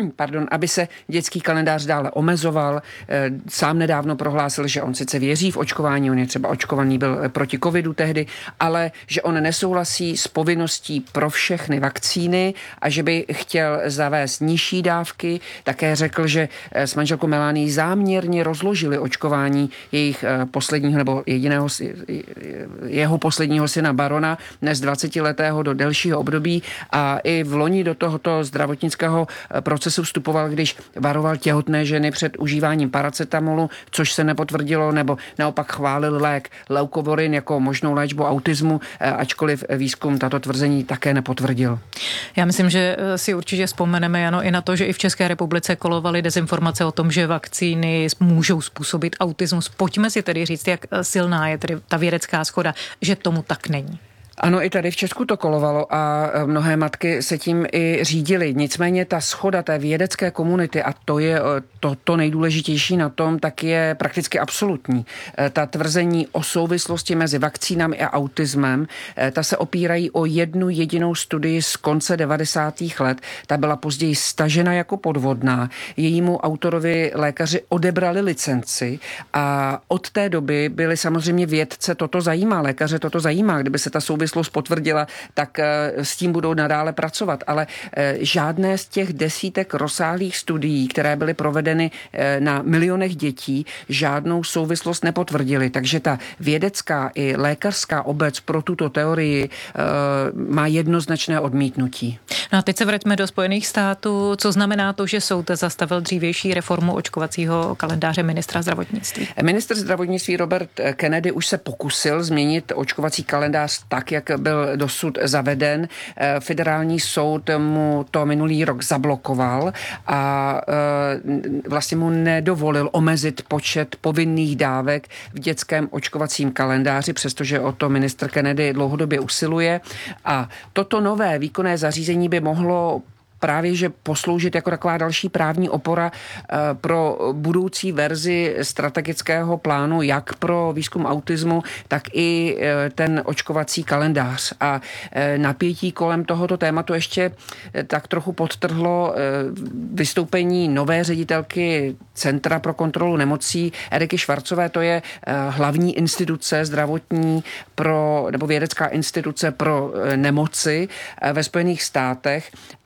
aby se dětský kalendář dále omezoval. Sám nedávno prohlásil, že on sice věří v očkování, on je třeba očkovaný byl proti covidu tehdy, ale že on nesouhlasí s povinností pro všechny vakcíny a že by chtěl zavést nižší dávky. Také řekl, že s manželkou Melanie záměrně rozložili očkování jejich posledního nebo jeho posledního syna Barona, dnes 20letého, do delšího období a i v loni do tohoto zdravotnického procesu vstupoval, když varoval těhotné ženy před užíváním paracetamolu, což se nepotvrdilo, nebo naopak chválil lék Leukovorin jako možnou léčbu autismu, ačkoliv výzkum tato tvrzení také nepotvrdil. Já myslím, že si určitě vzpomeneme, Jano, i na to, že i v České republice kolovaly dezinformace o tom, že vakcíny můžou způsobit autismus. Pojďme si tedy říct, jak silná je tedy ta vědecká shoda, že tomu tak není. Ano, i tady v Česku to kolovalo a mnohé matky se tím i řídily. Nicméně ta shoda té vědecké komunity, a to je to nejdůležitější na tom, tak je prakticky absolutní. Ta tvrzení o souvislosti mezi vakcínami a autismem, ta se opírají o jednu jedinou studii z konce 90. let. Ta byla později stažena jako podvodná. Jejímu autorovi lékaři odebrali licenci a od té doby byli samozřejmě vědce toto zajímá, lékaře toto zajímá. Kdyby se ta souvislost potvrdila, tak s tím budou nadále pracovat. Ale žádné z těch desítek rozsáhlých studií, které byly provedeny na milionech dětí, žádnou souvislost nepotvrdily. Takže ta vědecká i lékařská obec pro tuto teorii má jednoznačné odmítnutí. No a teď se vraťme do Spojených států. Co znamená to, že soud zastavil dřívější reformu očkovacího kalendáře ministra zdravotnictví? Ministr zdravotnictví Robert Kennedy už se pokusil změnit očkovací kalendář tak, jak byl dosud zaveden. Federální soud mu to minulý rok zablokoval a vlastně mu nedovolil omezit počet povinných dávek v dětském očkovacím kalendáři, přestože o to ministr Kennedy dlouhodobě usiluje. A toto nové výkonné zařízení by mohlo právě že posloužit jako taková další právní opora pro budoucí verzi strategického plánu, jak pro výzkum autismu, tak i ten očkovací kalendář. A napětí kolem tohoto tématu ještě tak trochu podtrhlo vystoupení nové ředitelky Centra pro kontrolu nemocí Eriky Švarcové. To je hlavní instituce zdravotní nebo vědecká instituce pro nemoci ve Spojených státech a ona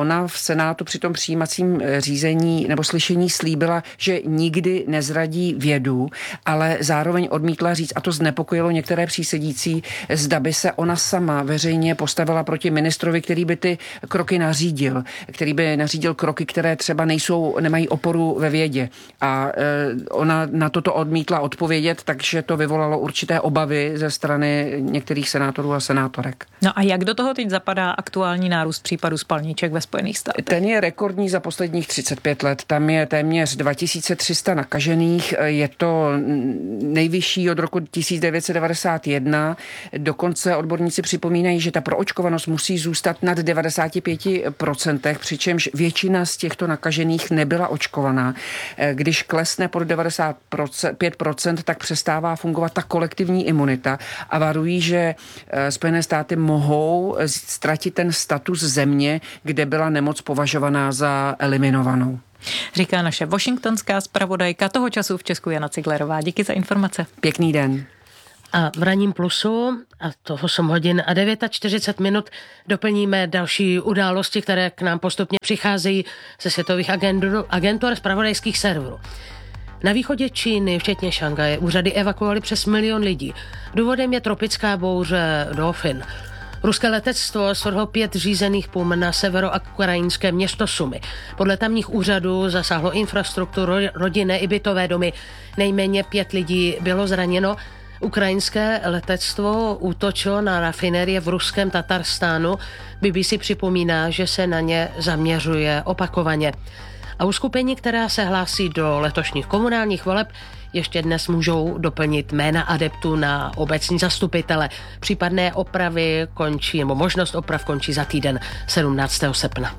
ona v Senátu při tom přijímacím řízení nebo slyšení slíbila, že nikdy nezradí vědu, ale zároveň odmítla říct, a to znepokojilo některé přísedící, zda by se ona sama veřejně postavila proti ministrovi, který by ty kroky nařídil, který by nařídil kroky, které třeba nemají oporu ve vědě. A ona na toto odmítla odpovědět, takže to vyvolalo určité obavy ze strany některých senátorů a senátorek. No a jak do toho teď zapadá aktuální nárůst případů spalniček ve Spojených státech? Ten je rekordní za posledních 35 let. Tam je téměř 2300 nakažených. Je to nejvyšší od roku 1991. Dokonce odborníci připomínají, že ta proočkovanost musí zůstat nad 95%, přičemž většina z těchto nakažených nebyla očkovaná. Když klesne pod 95%, tak přestává fungovat ta kolektivní imunita a varují, že Spojené státy mohou ztratit ten status země, kde byla nemoc považovaná za eliminovanou. Říká naše washingtonská zpravodajka toho času v Česku Jana Ciglerová. Díky za informace. Pěkný den. A v ranním plusu, a to 8 hodin a 49 doplníme další události, které k nám postupně přicházejí ze světových agentur zpravodajských serverů. Na východě Číny, včetně Šanghaje, úřady evakuovaly přes 1 milion lidí. Důvodem je tropická bouře Dolphin. Ruské letectvo svrhlo 5 řízených pum na severoukrajinské město Sumy. Podle tamních úřadů zasáhlo infrastrukturu, rodinné i bytové domy. Nejméně 5 lidí bylo zraněno. Ukrajinské letectvo útočilo na rafinérie v ruském Tatarstánu. BBC připomíná, že se na ně zaměřuje opakovaně. A uskupení, která se hlásí do letošních komunálních voleb, ještě dnes můžou doplnit jména adeptů na obecní zastupitele. Případné opravy končí, nebo možnost oprav končí za týden 17. srpna.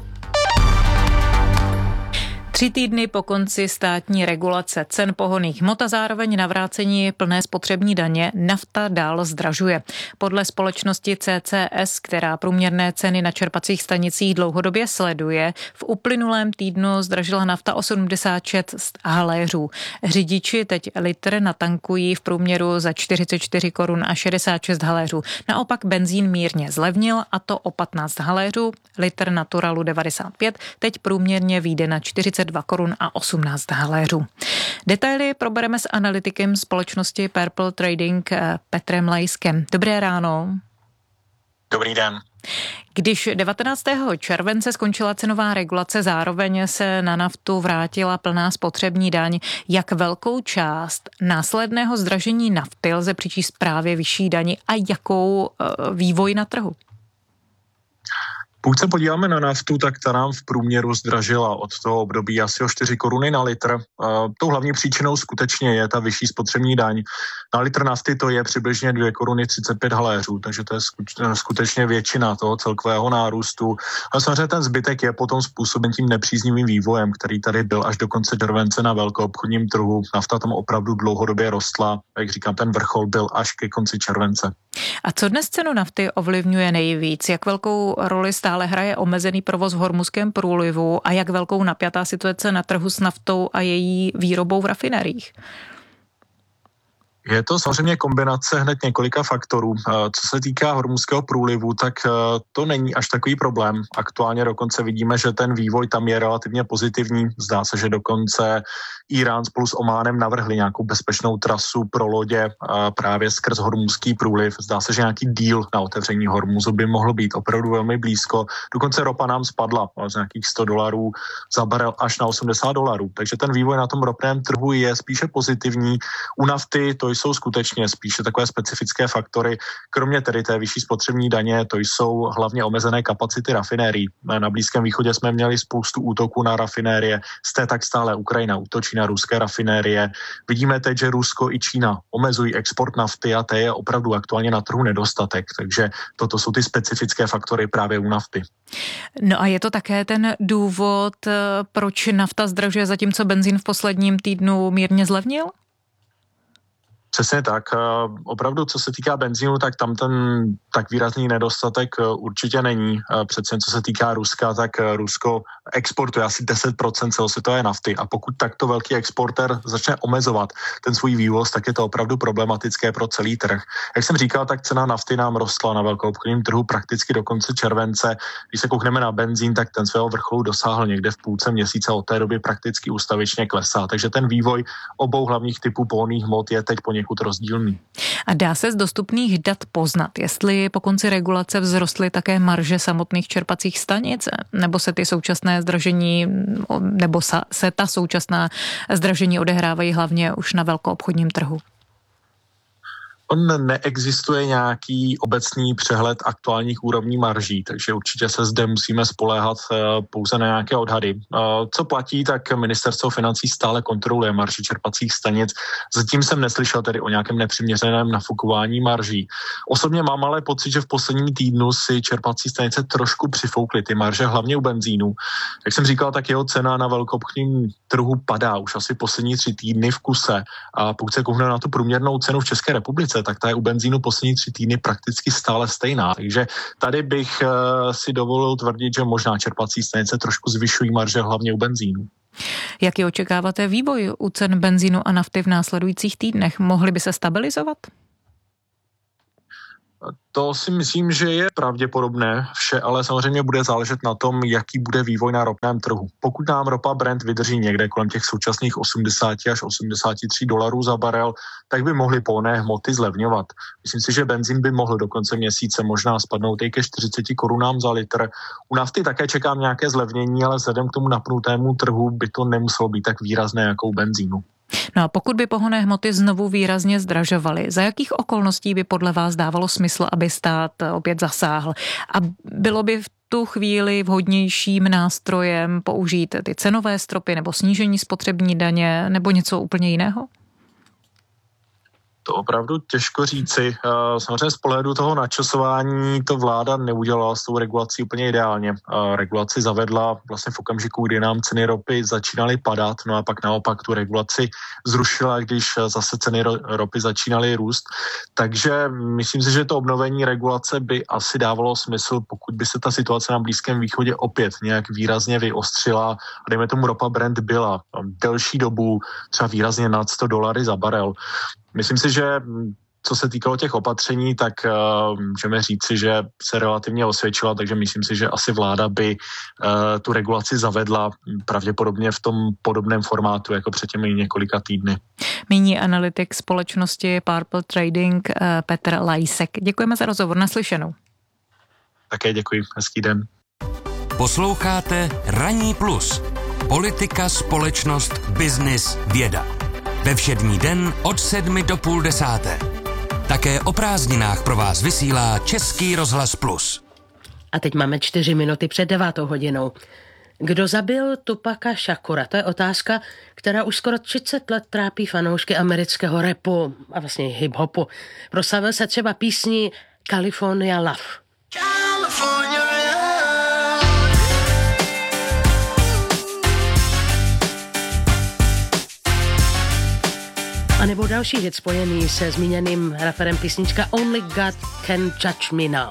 3 týdny po konci státní regulace cen pohonných hmot a zároveň navrácení plné spotřební daně nafta dál zdražuje. Podle společnosti CCS, která průměrné ceny na čerpacích stanicích dlouhodobě sleduje, v uplynulém týdnu zdražila nafta o 76 haléřů. Řidiči teď litr natankují v průměru za 44 korun a 66 haléřů. Naopak benzín mírně zlevnil, a to o 15 haléřů. Litr Naturalu 95 teď průměrně vyjde na 42 korun a 18 haléřů. Detaily probereme s analytikem společnosti Purple Trading Petrem Lajskem. Dobré ráno. Dobrý den. Když 19. července skončila cenová regulace, zároveň se na naftu vrátila plná spotřební daň. Jak velkou část následného zdražení nafty lze přičíst právě vyšší dani a jakou vývoj na trhu? Pokud se podíváme na naftu, tak ta nám v průměru zdražila od toho období asi o 4 koruny na litr. Tou hlavní příčinou skutečně je ta vyšší spotřební daň. Na litr nafty to je přibližně 2 koruny 35 haléřů, takže to je skutečně většina toho celkového nárůstu. A samozřejmě ten zbytek je potom způsoben tím nepříznivým vývojem, který tady byl až do konce července na velkoobchodním trhu. Nafta tam opravdu dlouhodobě rostla, jak říkám, ten vrchol byl až ke konci července. A co dnes cenu nafty ovlivňuje nejvíc? Jak velkou roli stále hraje omezený provoz v Hormuzském průlivu a jak velkou napjatá situace na trhu s naftou a její výrobou v rafinériích? Je to samozřejmě kombinace hned několika faktorů. Co se týká Hormuzského průlivu, tak to není až takový problém. Aktuálně dokonce vidíme, že ten vývoj tam je relativně pozitivní. Zdá se, že dokonce Irán spolu s Ománem navrhli nějakou bezpečnou trasu pro lodě právě skrz Hormuzský průliv. Zdá se, že nějaký deal na otevření Hormuzu by mohlo být opravdu velmi blízko. Dokonce ropa nám spadla z nějakých $100 za barel až na $80. Takže ten vývoj na tom ropném trhu je spíše pozitivní. U nafty to jsou skutečně spíše takové specifické faktory. Kromě tedy té vyšší spotřební daně, to jsou hlavně omezené kapacity rafinérií. Na Blízkém východě jsme měli spoustu útoků na rafinérie, tak stále Ukrajina útočí na ruské rafinérie. Vidíme teď, že Rusko i Čína omezují export nafty a té je opravdu aktuálně na trhu nedostatek. Takže toto jsou ty specifické faktory právě u nafty. No a je to také ten důvod, proč nafta zdražuje, zatímco benzín v posledním týdnu mírně zlevnil? Přesně tak. Opravdu, co se týká benzínu, tak tam ten tak výrazný nedostatek určitě není. Přece co se týká Ruska, tak Rusko exportuje asi 10% celosvětové nafty a pokud takto velký exportér začne omezovat ten svůj vývoz, tak je to opravdu problematické pro celý trh. Jak jsem říkal, tak cena nafty nám rostla na velkoobchodním trhu prakticky do konce července. Když se koukneme na benzín, tak ten svého vrcholu dosáhl někde v půlce měsíce, od té doby prakticky ustavičně klesá. Takže ten vývoj obou hlavních typů pohonných hmot je teď poněkud rozdílný. A dá se z dostupných dat poznat, jestli po konci regulace vzrostly také marže samotných čerpacích stanic, nebo se ty současné zdražení, nebo se ta současná zdražení odehrávají hlavně už na velkoobchodním trhu? Neexistuje nějaký obecný přehled aktuálních úrovní marží, takže určitě se zde musíme spoléhat pouze na nějaké odhady. Co platí, tak ministerstvo financí stále kontroluje marži čerpacích stanic. Zatím jsem neslyšel tedy o nějakém nepřiměřeném nafukování marží. Osobně mám ale pocit, že v posledním týdnu si čerpací stanice trošku přifoukly ty marže, hlavně u benzínu. Jak jsem říkal, tak jeho cena na velkoobchodním trhu padá už asi poslední 3 týdny v kuse. A pokud se koukneme na tu průměrnou cenu v České republice, tak ta je u benzínu poslední 3 týdny prakticky stále stejná. Takže tady bych si dovolil tvrdit, že možná čerpací stanice trošku zvyšují marže hlavně u benzínu. Jaký očekáváte vývoj u cen benzínu a nafty v následujících týdnech? Mohly by se stabilizovat? To si myslím, že je pravděpodobné vše, ale samozřejmě bude záležet na tom, jaký bude vývoj na ropném trhu. Pokud nám ropa Brent vydrží někde kolem těch současných 80 až 83 dolarů za barel, tak by mohly pohonné hmoty zlevňovat. Myslím si, že benzín by mohl do konce měsíce možná spadnout i ke 40 korunám za litr. U nafty také čekám nějaké zlevnění, ale vzhledem k tomu napnutému trhu by to nemuselo být tak výrazné jako u benzínu. No a pokud by pohonné hmoty znovu výrazně zdražovaly, za jakých okolností by podle vás dávalo smysl, aby stát opět zasáhl? A bylo by v tu chvíli vhodnějším nástrojem použít ty cenové stropy nebo snížení spotřební daně nebo něco úplně jiného? To opravdu těžko říci. Samozřejmě z pohledu toho načasování to vláda neudělala s tou regulací úplně ideálně. Regulaci zavedla vlastně v okamžiku, kdy nám ceny ropy začínaly padat, no a pak naopak tu regulaci zrušila, když zase ceny ropy začínaly růst. Takže myslím si, že to obnovení regulace by asi dávalo smysl, pokud by se ta situace na Blízkém východě opět nějak výrazně vyostřila a dejme tomu ropa Brent byla delší dobu třeba výrazně nad $100 za barel. Myslím si, že co se týkalo těch opatření, tak můžeme říci, že se relativně osvědčila, takže myslím si, že asi vláda by tu regulaci zavedla pravděpodobně v tom podobném formátu, jako před těmi několika týdny. Míní analytik společnosti Purple Trading Petr Lajsek. Děkujeme za rozhovor, naslyšenou. Také děkuji, hezký den. Posloucháte Ranní plus. Politika, společnost, biznis, věda. Ve všední den od 7 do 9:30. Také o prázdninách pro vás vysílá Český rozhlas Plus. A teď máme 4 minuty před 9 hodinou. Kdo zabil Tupaka Šakura? To je otázka, která už skoro 30 let trápí fanoušky amerického rapu a vlastně hip-hopu. Proslavil se třeba písní California Love. A nebo další hit spojený se zmíněným raperem písnička Only God Can Judge Me Now.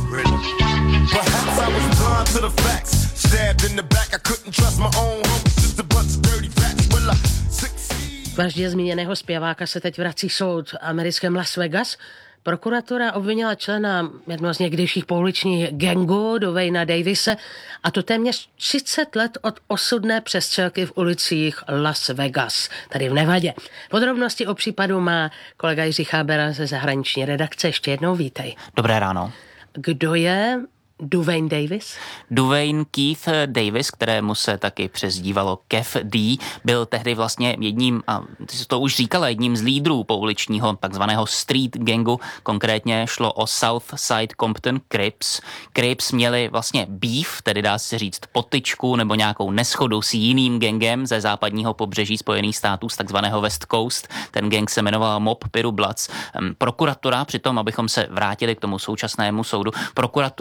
K vraždě zmíněného zpěváka se teď vrací soud americkém Las Vegas. Prokuratura obvinila člena jednoho z někdejších pouličních gangů Dwayna Davise, a to téměř 30 let od osudné přestřelky v ulicích Las Vegas, tady v Nevadě. Podrobnosti o případu má kolega Jiří Chábera ze zahraniční redakce. Ještě jednou vítej. Dobré ráno. Kdo je Dwayne Davis? Dwayne Keith Davis, kterému se taky přezdívalo Kev D, byl tehdy vlastně jedním, a ty jsi to už říkala, jedním z lídrů pouličního takzvaného street gangu. Konkrétně šlo o Southside Compton Crips. Crips měli vlastně beef, tedy dá se říct potyčku nebo nějakou neschodu s jiným gangem ze západního pobřeží Spojených států, z takzvaného West Coast. Ten gang se jmenoval Mob Piru Bloods. Prokuratura, přitom, abychom se vrátili k tomu současnému soudu, prokuraturu navedla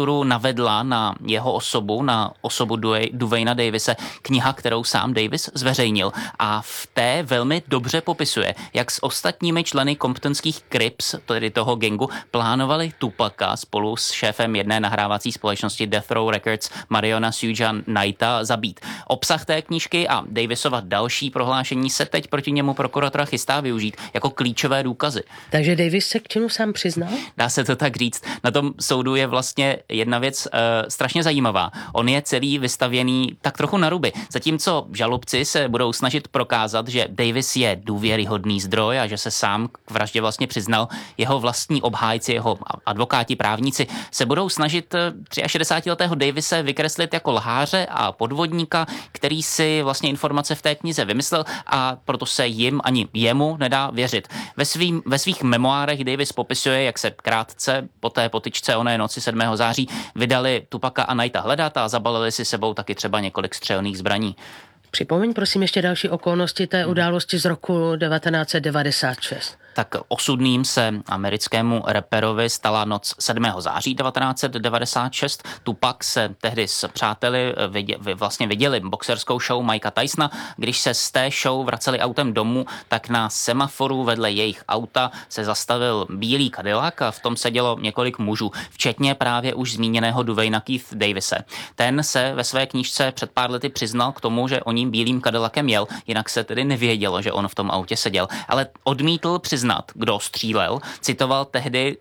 navedla na jeho osobu, na osobu Duwayna Davise, kniha, kterou sám Davis zveřejnil. A v té velmi dobře popisuje, jak s ostatními členy comptonských Crips, tedy toho gangu, plánovali Tupaca spolu s šéfem jedné nahrávací společnosti Death Row Records Mariona Suge'a Knighta zabít. Obsah té knížky a Davisova další prohlášení se teď proti němu prokuratura chystá využít jako klíčové důkazy. Takže Davis se k činu sám přiznal? Dá se to tak říct. Na tom soudu je vlastně jedna věc strašně zajímavá. On je celý vystavěný tak trochu na ruby. Zatímco žalobci se budou snažit prokázat, že Davis je důvěryhodný zdroj a že se sám k vraždě vlastně přiznal, jeho vlastní obhájci, jeho advokáti, právníci se budou snažit 63letého Davise vykreslit jako lháře a podvodníka, který si vlastně informace v té knize vymyslel a proto se jim ani jemu nedá věřit. Ve svých memoárech Davis popisuje, jak se krátce po té potyčce oné noci 7. září vydali Tupaca a Knighta hledat a zabalili si sebou taky třeba několik střelných zbraní. Připomeň prosím ještě další okolnosti té události z roku 1996. Tak osudným se americkému raperovi stala noc 7. září 1996. Tupac se tehdy s přáteli vlastně viděli boxerskou show Mikea Tysona. Když se z té show vraceli autem domů, tak na semaforu vedle jejich auta se zastavil bílý Cadillac a v tom sedělo několik mužů, včetně právě už zmíněného Duwayna Keith Davise. Ten se ve své knížce před pár lety přiznal k tomu, že o ním bílým Cadillacem jel, jinak se tedy nevědělo, že on v tom autě seděl, ale odmítl přiznat, kdo střílel, citoval tehdy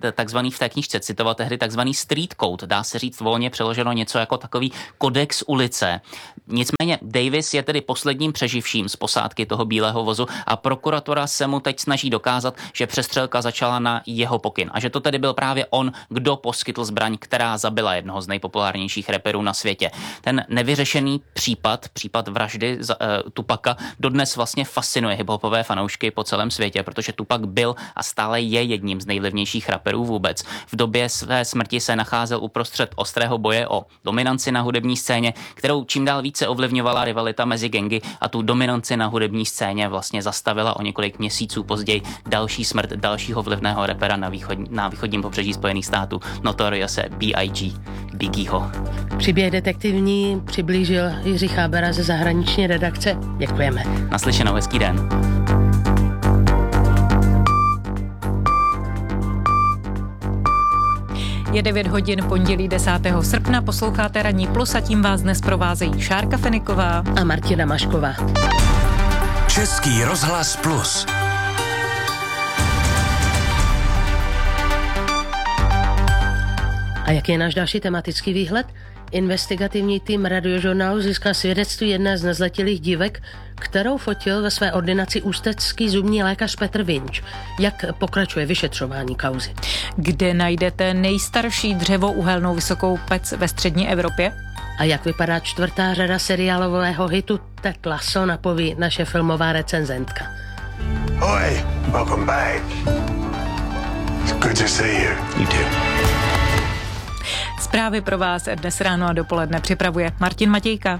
takzvaný street code, dá se říct volně přeloženo něco jako takový kodex ulice. Nicméně Davis je tedy posledním přeživším z posádky toho bílého vozu a prokuratura se mu teď snaží dokázat, že přestřelka začala na jeho pokyn a že to tedy byl právě on, kdo poskytl zbraň, která zabila jednoho z nejpopulárnějších raperů na světě. Ten nevyřešený případ vraždy Tupaca dodnes vlastně fascinuje hiphopové fanoušky po celém světě, protože Tupac byl a stále je jedním z nejvlivnějších raperů vůbec. V době své smrti se nacházel uprostřed ostrého boje o dominanci na hudební scéně, kterou čím dál více ovlivňovala rivalita mezi gangy a tu dominanci na hudební scéně vlastně zastavila o několik měsíců později další smrt dalšího vlivného rapera na východním pobřeží Spojených států, Notorious B.I.G. Biggieho. Příběh detektivní přiblížil Jiří Chábera ze zahraniční redakce. Děkujeme. Naslyšenou, hezký den. Je 9 hodin, pondělí 10. srpna, posloucháte Ranní plus a tím vás dnes provázejí Šárka Feniková a Martina Mašková. Český rozhlas plus. A jaký je náš další tematický výhled? Investigativní tým Radiožurnálu získal svědectví jedné z nezletilých dívek, kterou fotil ve své ordinaci ústecký zubní lékař Petr Vinč. Jak pokračuje vyšetřování kauzy? Kde najdete nejstarší dřevouhelnou vysokou pec ve střední Evropě? A jak vypadá 4. řada seriálového hitu Ted Lasso, napoví naše filmová recenzentka. Oi, welcome back. It's good to see you. You too. Zprávy pro vás dnes ráno a dopoledne připravuje Martin Matějka.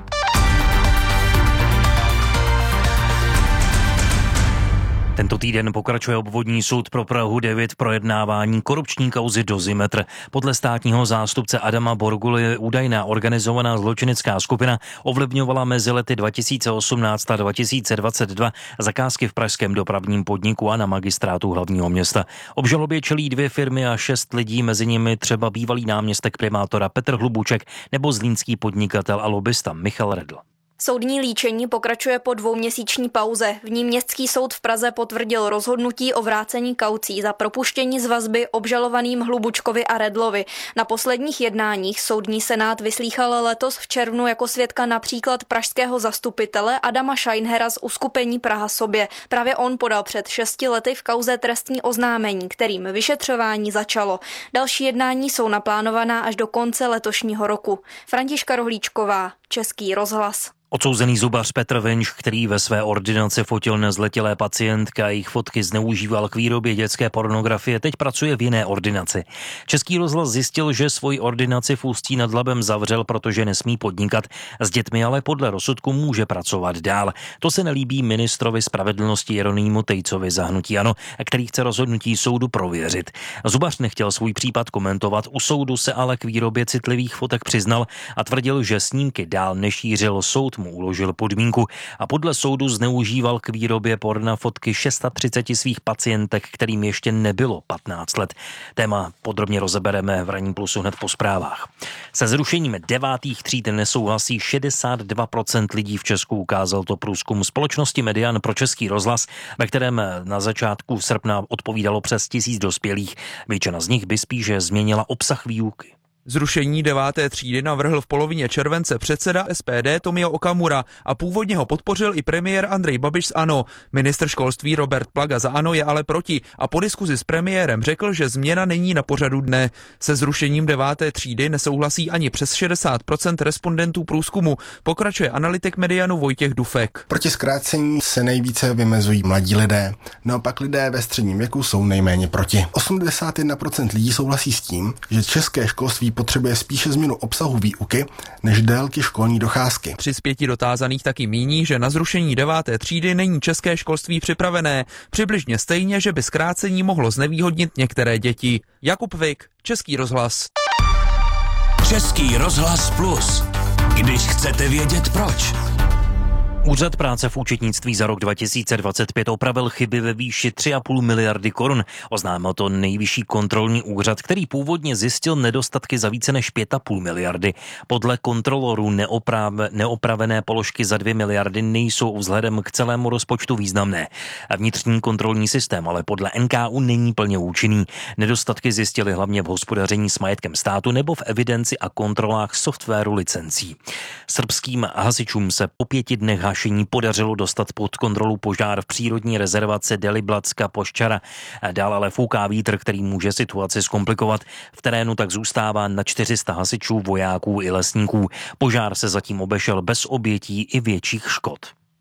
Tento týden pokračuje obvodní soud pro Prahu 9 projednávání korupční kauzy Dozimetr. Podle státního zástupce Adama Borguly údajná organizovaná zločinecká skupina ovlivňovala mezi lety 2018 a 2022 zakázky v pražském dopravním podniku a na magistrátu hlavního města. Obžalobě čelí 2 firmy a 6 lidí, mezi nimi třeba bývalý náměstek primátora Petr Hlubuček nebo zlínský podnikatel a lobista Michal Redl. Soudní líčení pokračuje po 2měsíční pauze. V ní městský soud v Praze potvrdil rozhodnutí o vrácení kaucí za propuštění z vazby obžalovaným Hlubučkovi a Redlovi. Na posledních jednáních soudní senát vyslýchal letos v červnu jako svědka například pražského zastupitele Adama Scheinhera z uskupení Praha sobě. Právě on podal před 6 lety v kauze trestní oznámení, kterým vyšetřování začalo. Další jednání jsou naplánovaná až do konce letošního roku. Františka Rohlíčková, Český rozhlas. Odsouzený zubař Petr Vinš, který ve své ordinaci fotil nezletilé pacientky a jejich fotky zneužíval k výrobě dětské pornografie, teď pracuje v jiné ordinaci. Český rozhlas zjistil, že svoji ordinaci v Ústí nad Labem zavřel, protože nesmí podnikat s dětmi, ale podle rozsudku může pracovat dál. To se nelíbí ministrovi spravedlnosti Jeronýmu Tejcovi za hnutí ANO, který chce rozhodnutí soudu prověřit. Zubař nechtěl svůj případ komentovat, u soudu se ale k výrobě citlivých fotek přiznal a tvrdil, že snímky dál nešířil. Soud mu uložil podmínku a podle soudu zneužíval k výrobě porna fotky 630 svých pacientek, kterým ještě nebylo 15 let. Téma podrobně rozebereme v Ranní plusu hned po zprávách. Se zrušením 9. tříd nesouhlasí 62% lidí v Česku, ukázal to průzkum společnosti Median pro Český rozhlas, ve kterém na začátku srpna odpovídalo přes 1000 dospělých. Většina z nich by spíše změnila obsah výuky. Zrušení 9. třídy navrhl v polovině července předseda SPD Tomio Okamura a původně ho podpořil i premiér Andrej Babiš z ANO. Ministr školství Robert Plaga za ANO je ale proti a po diskuzi s premiérem řekl, že změna není na pořadu dne. Se zrušením 9. třídy nesouhlasí ani přes 60% respondentů průzkumu, pokračuje analytik Medianu Vojtěch Dufek. Proti zkrácení se nejvíce vymezují mladí lidé, naopak lidé ve středním věku jsou nejméně proti. 81% lidí souhlasí s tím, že české školství potřebuje spíše změnu obsahu výuky než délky školní docházky. 3 z 5 dotázaných taky míní, že na zrušení 9. třídy není české školství připravené. Přibližně stejně, že by zkrácení mohlo znevýhodnit některé děti. Jakub Vik, Český rozhlas. Český rozhlas Plus. Když chcete vědět proč. Úřad práce v účetnictví za rok 2025 opravil chyby ve výši 3,5 miliardy korun. Oznámil to Nejvyšší kontrolní úřad, který původně zjistil nedostatky za více než 5,5 miliardy. Podle kontrolorů neopravené položky za 2 miliardy nejsou vzhledem k celému rozpočtu významné. Vnitřní kontrolní systém ale podle NKÚ není plně účinný. Nedostatky zjistili hlavně v hospodaření s majetkem státu nebo v evidenci a kontrolách softwaru licencí. Srbským hasičům se po 5 dnech hašení podařilo dostat pod kontrolu požár v přírodní rezervaci Deliblatska Poščara. Dál ale fouká vítr, který může situaci zkomplikovat. V terénu tak zůstává na 400 hasičů, vojáků i lesníků. Požár se zatím obešel bez obětí i větších škod.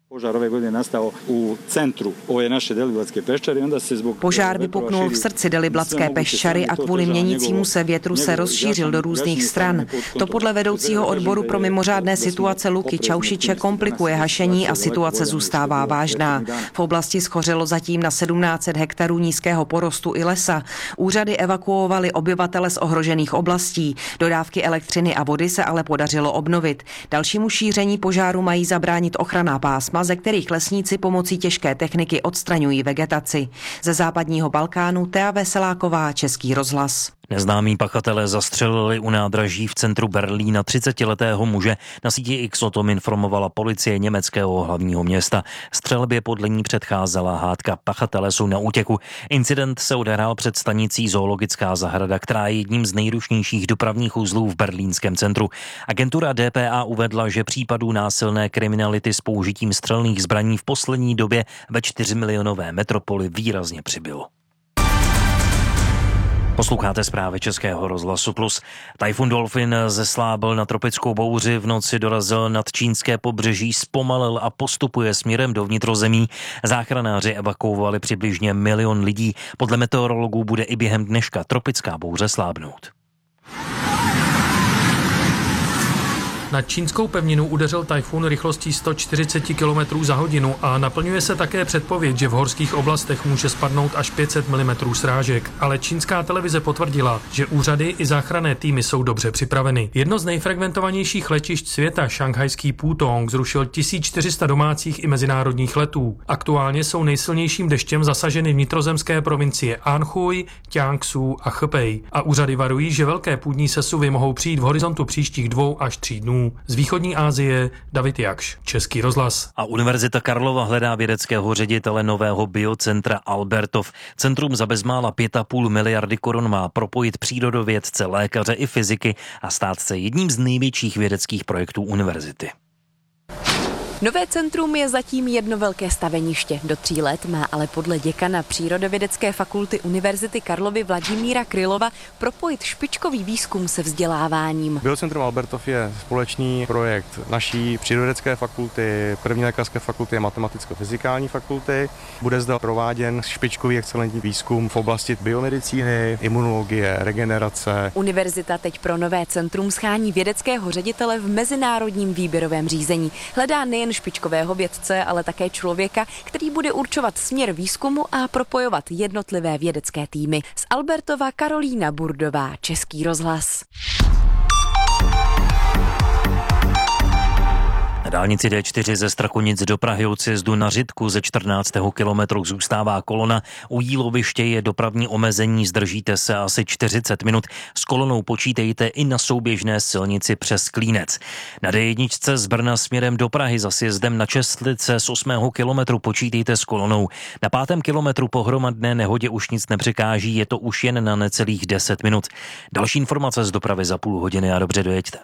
Požár vypuknul v srdci Deliblatské peščary a kvůli měnícímu se větru se rozšířil do různých stran. To podle vedoucího odboru pro mimořádné situace Luky Čaušiče komplikuje hašení a situace zůstává vážná. V oblasti schořelo zatím na 1700 hektarů nízkého porostu i lesa. Úřady evakuovaly obyvatele z ohrožených oblastí. Dodávky elektřiny a vody se ale podařilo obnovit. Dalšímu šíření požáru mají zabránit ochranná pásma, ze kterých lesníci pomocí těžké techniky odstraňují vegetaci. Ze západního Balkánu Tea Veseláková, Český rozhlas. Neznámí pachatelé zastřelili u nádraží v centru Berlína 30letého muže. Na síti X o tom informovala policie německého hlavního města. Střelbě podle ní předcházela hádka. Pachatelé jsou na útěku. Incident se odehrál před stanicí Zoologická zahrada, která je jedním z nejrušnějších dopravních uzlů v berlínském centru. Agentura DPA uvedla, že případů násilné kriminality s použitím střelných zbraní v poslední době ve 4milionové metropoli výrazně přibylo. Posloucháte zprávy Českého rozhlasu Plus. Tajfun Dolphin zeslábl na tropickou bouři, v noci dorazil nad čínské pobřeží, zpomalil a postupuje směrem do vnitrozemí. Záchranáři evakuovali přibližně 1 milion lidí. Podle meteorologů bude i během dneška tropická bouře slábnout. Na čínskou pevninu udeřil tajfun rychlostí 140 km za hodinu a naplňuje se také předpověď, že v horských oblastech může spadnout až 500 mm srážek. Ale čínská televize potvrdila, že úřady i záchranné týmy jsou dobře připraveny. Jedno z nejfrekventovanějších letišť světa, šanghajský Pudong, zrušil 1400 domácích i mezinárodních letů. Aktuálně jsou nejsilnějším deštěm zasaženy vnitrozemské provincie Anhui, Jiangsu a Hebei. A úřady varují, že velké půdní sesuvy mohou přijít v horizontu příštích 2 až 3 dnů. Z východní Asie David Jakš, Český rozhlas. A Univerzita Karlova hledá vědeckého ředitele nového biocentra Albertov. Centrum za bezmála 5,5 miliardy korun má propojit přírodovědce, lékaře i fyziky a stát se jedním z největších vědeckých projektů univerzity. Nové centrum je zatím jedno velké staveniště. Do 3 let má ale podle děkana Přírodovědecké fakulty Univerzity Karlovy Vladimíra Krylova propojit špičkový výzkum se vzděláváním. Biocentrum Albertov je společný projekt naší Přírodovědecké fakulty, první lékařské fakulty a matematicko-fyzikální fakulty. Bude zde prováděn špičkový excelentní výzkum v oblasti biomedicíny, imunologie, regenerace. Univerzita teď pro nové centrum schání vědeckého ředitele v mezinárodním výběrovém řízení. Hledá nejen špičkového vědce, ale také člověka, který bude určovat směr výzkumu a propojovat jednotlivé vědecké týmy. Z Albertova Karolína Burdová, Český rozhlas. Na dálnici D4 ze Strakonic do Prahy od sjezdu na Řitku ze 14. kilometru zůstává kolona. U Jíloviště je dopravní omezení, zdržíte se asi 40 minut. S kolonou počítejte i na souběžné silnici přes Klínec. Na D1 z Brna směrem do Prahy za sjezdem na Čestlice z 8. kilometru počítejte s kolonou. Na 5. kilometru po hromadné nehodě už nic nepřekáží, je to už jen na necelých 10 minut. Další informace z dopravy za půl hodiny a dobře dojeďte.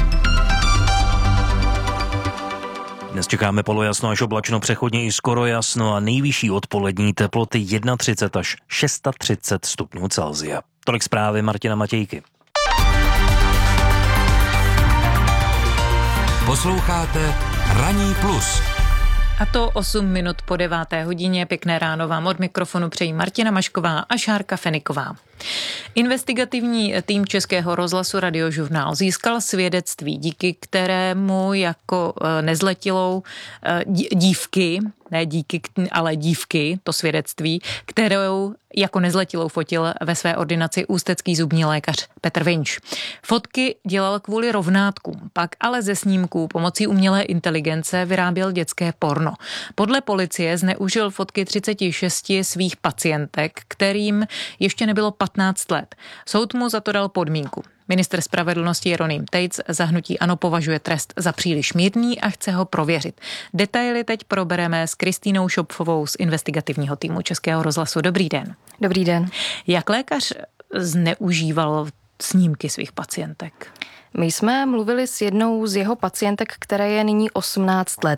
Dnes čekáme polojasno až oblačno, přechodně i skoro jasno a nejvyšší odpolední teploty 31 až 630 stupňů Celsia. Tolik zprávy Martina Matějky. Posloucháte Ranní plus. A to 8 minut po 9. hodině. Pěkné ráno vám od mikrofonu přejí Martina Mašková a Šárka Feniková. Investigativní tým Českého rozhlasu Radiožurnál získal svědectví, díky kterému jako nezletilou dívky, ne díky, ale dívky, to svědectví, kterou jako nezletilou fotil ve své ordinaci ústecký zubní lékař Petr Vinč. Fotky dělal kvůli rovnátkům, pak ale ze snímků pomocí umělé inteligence vyráběl dětské porno. Podle policie zneužil fotky 36 svých pacientek, kterým ještě nebylo 15 let. Soud mu za to dal podmínku. Ministr spravedlnosti Jeroným Tejc za hnutí ANO považuje trest za příliš mírný a chce ho prověřit. Detaily teď probereme s Kristýnou Šopfovou z investigativního týmu Českého rozhlasu. Dobrý den. Dobrý den. Jak lékař zneužíval snímky svých pacientek? My jsme mluvili s jednou z jeho pacientek, které je nyní 18 let.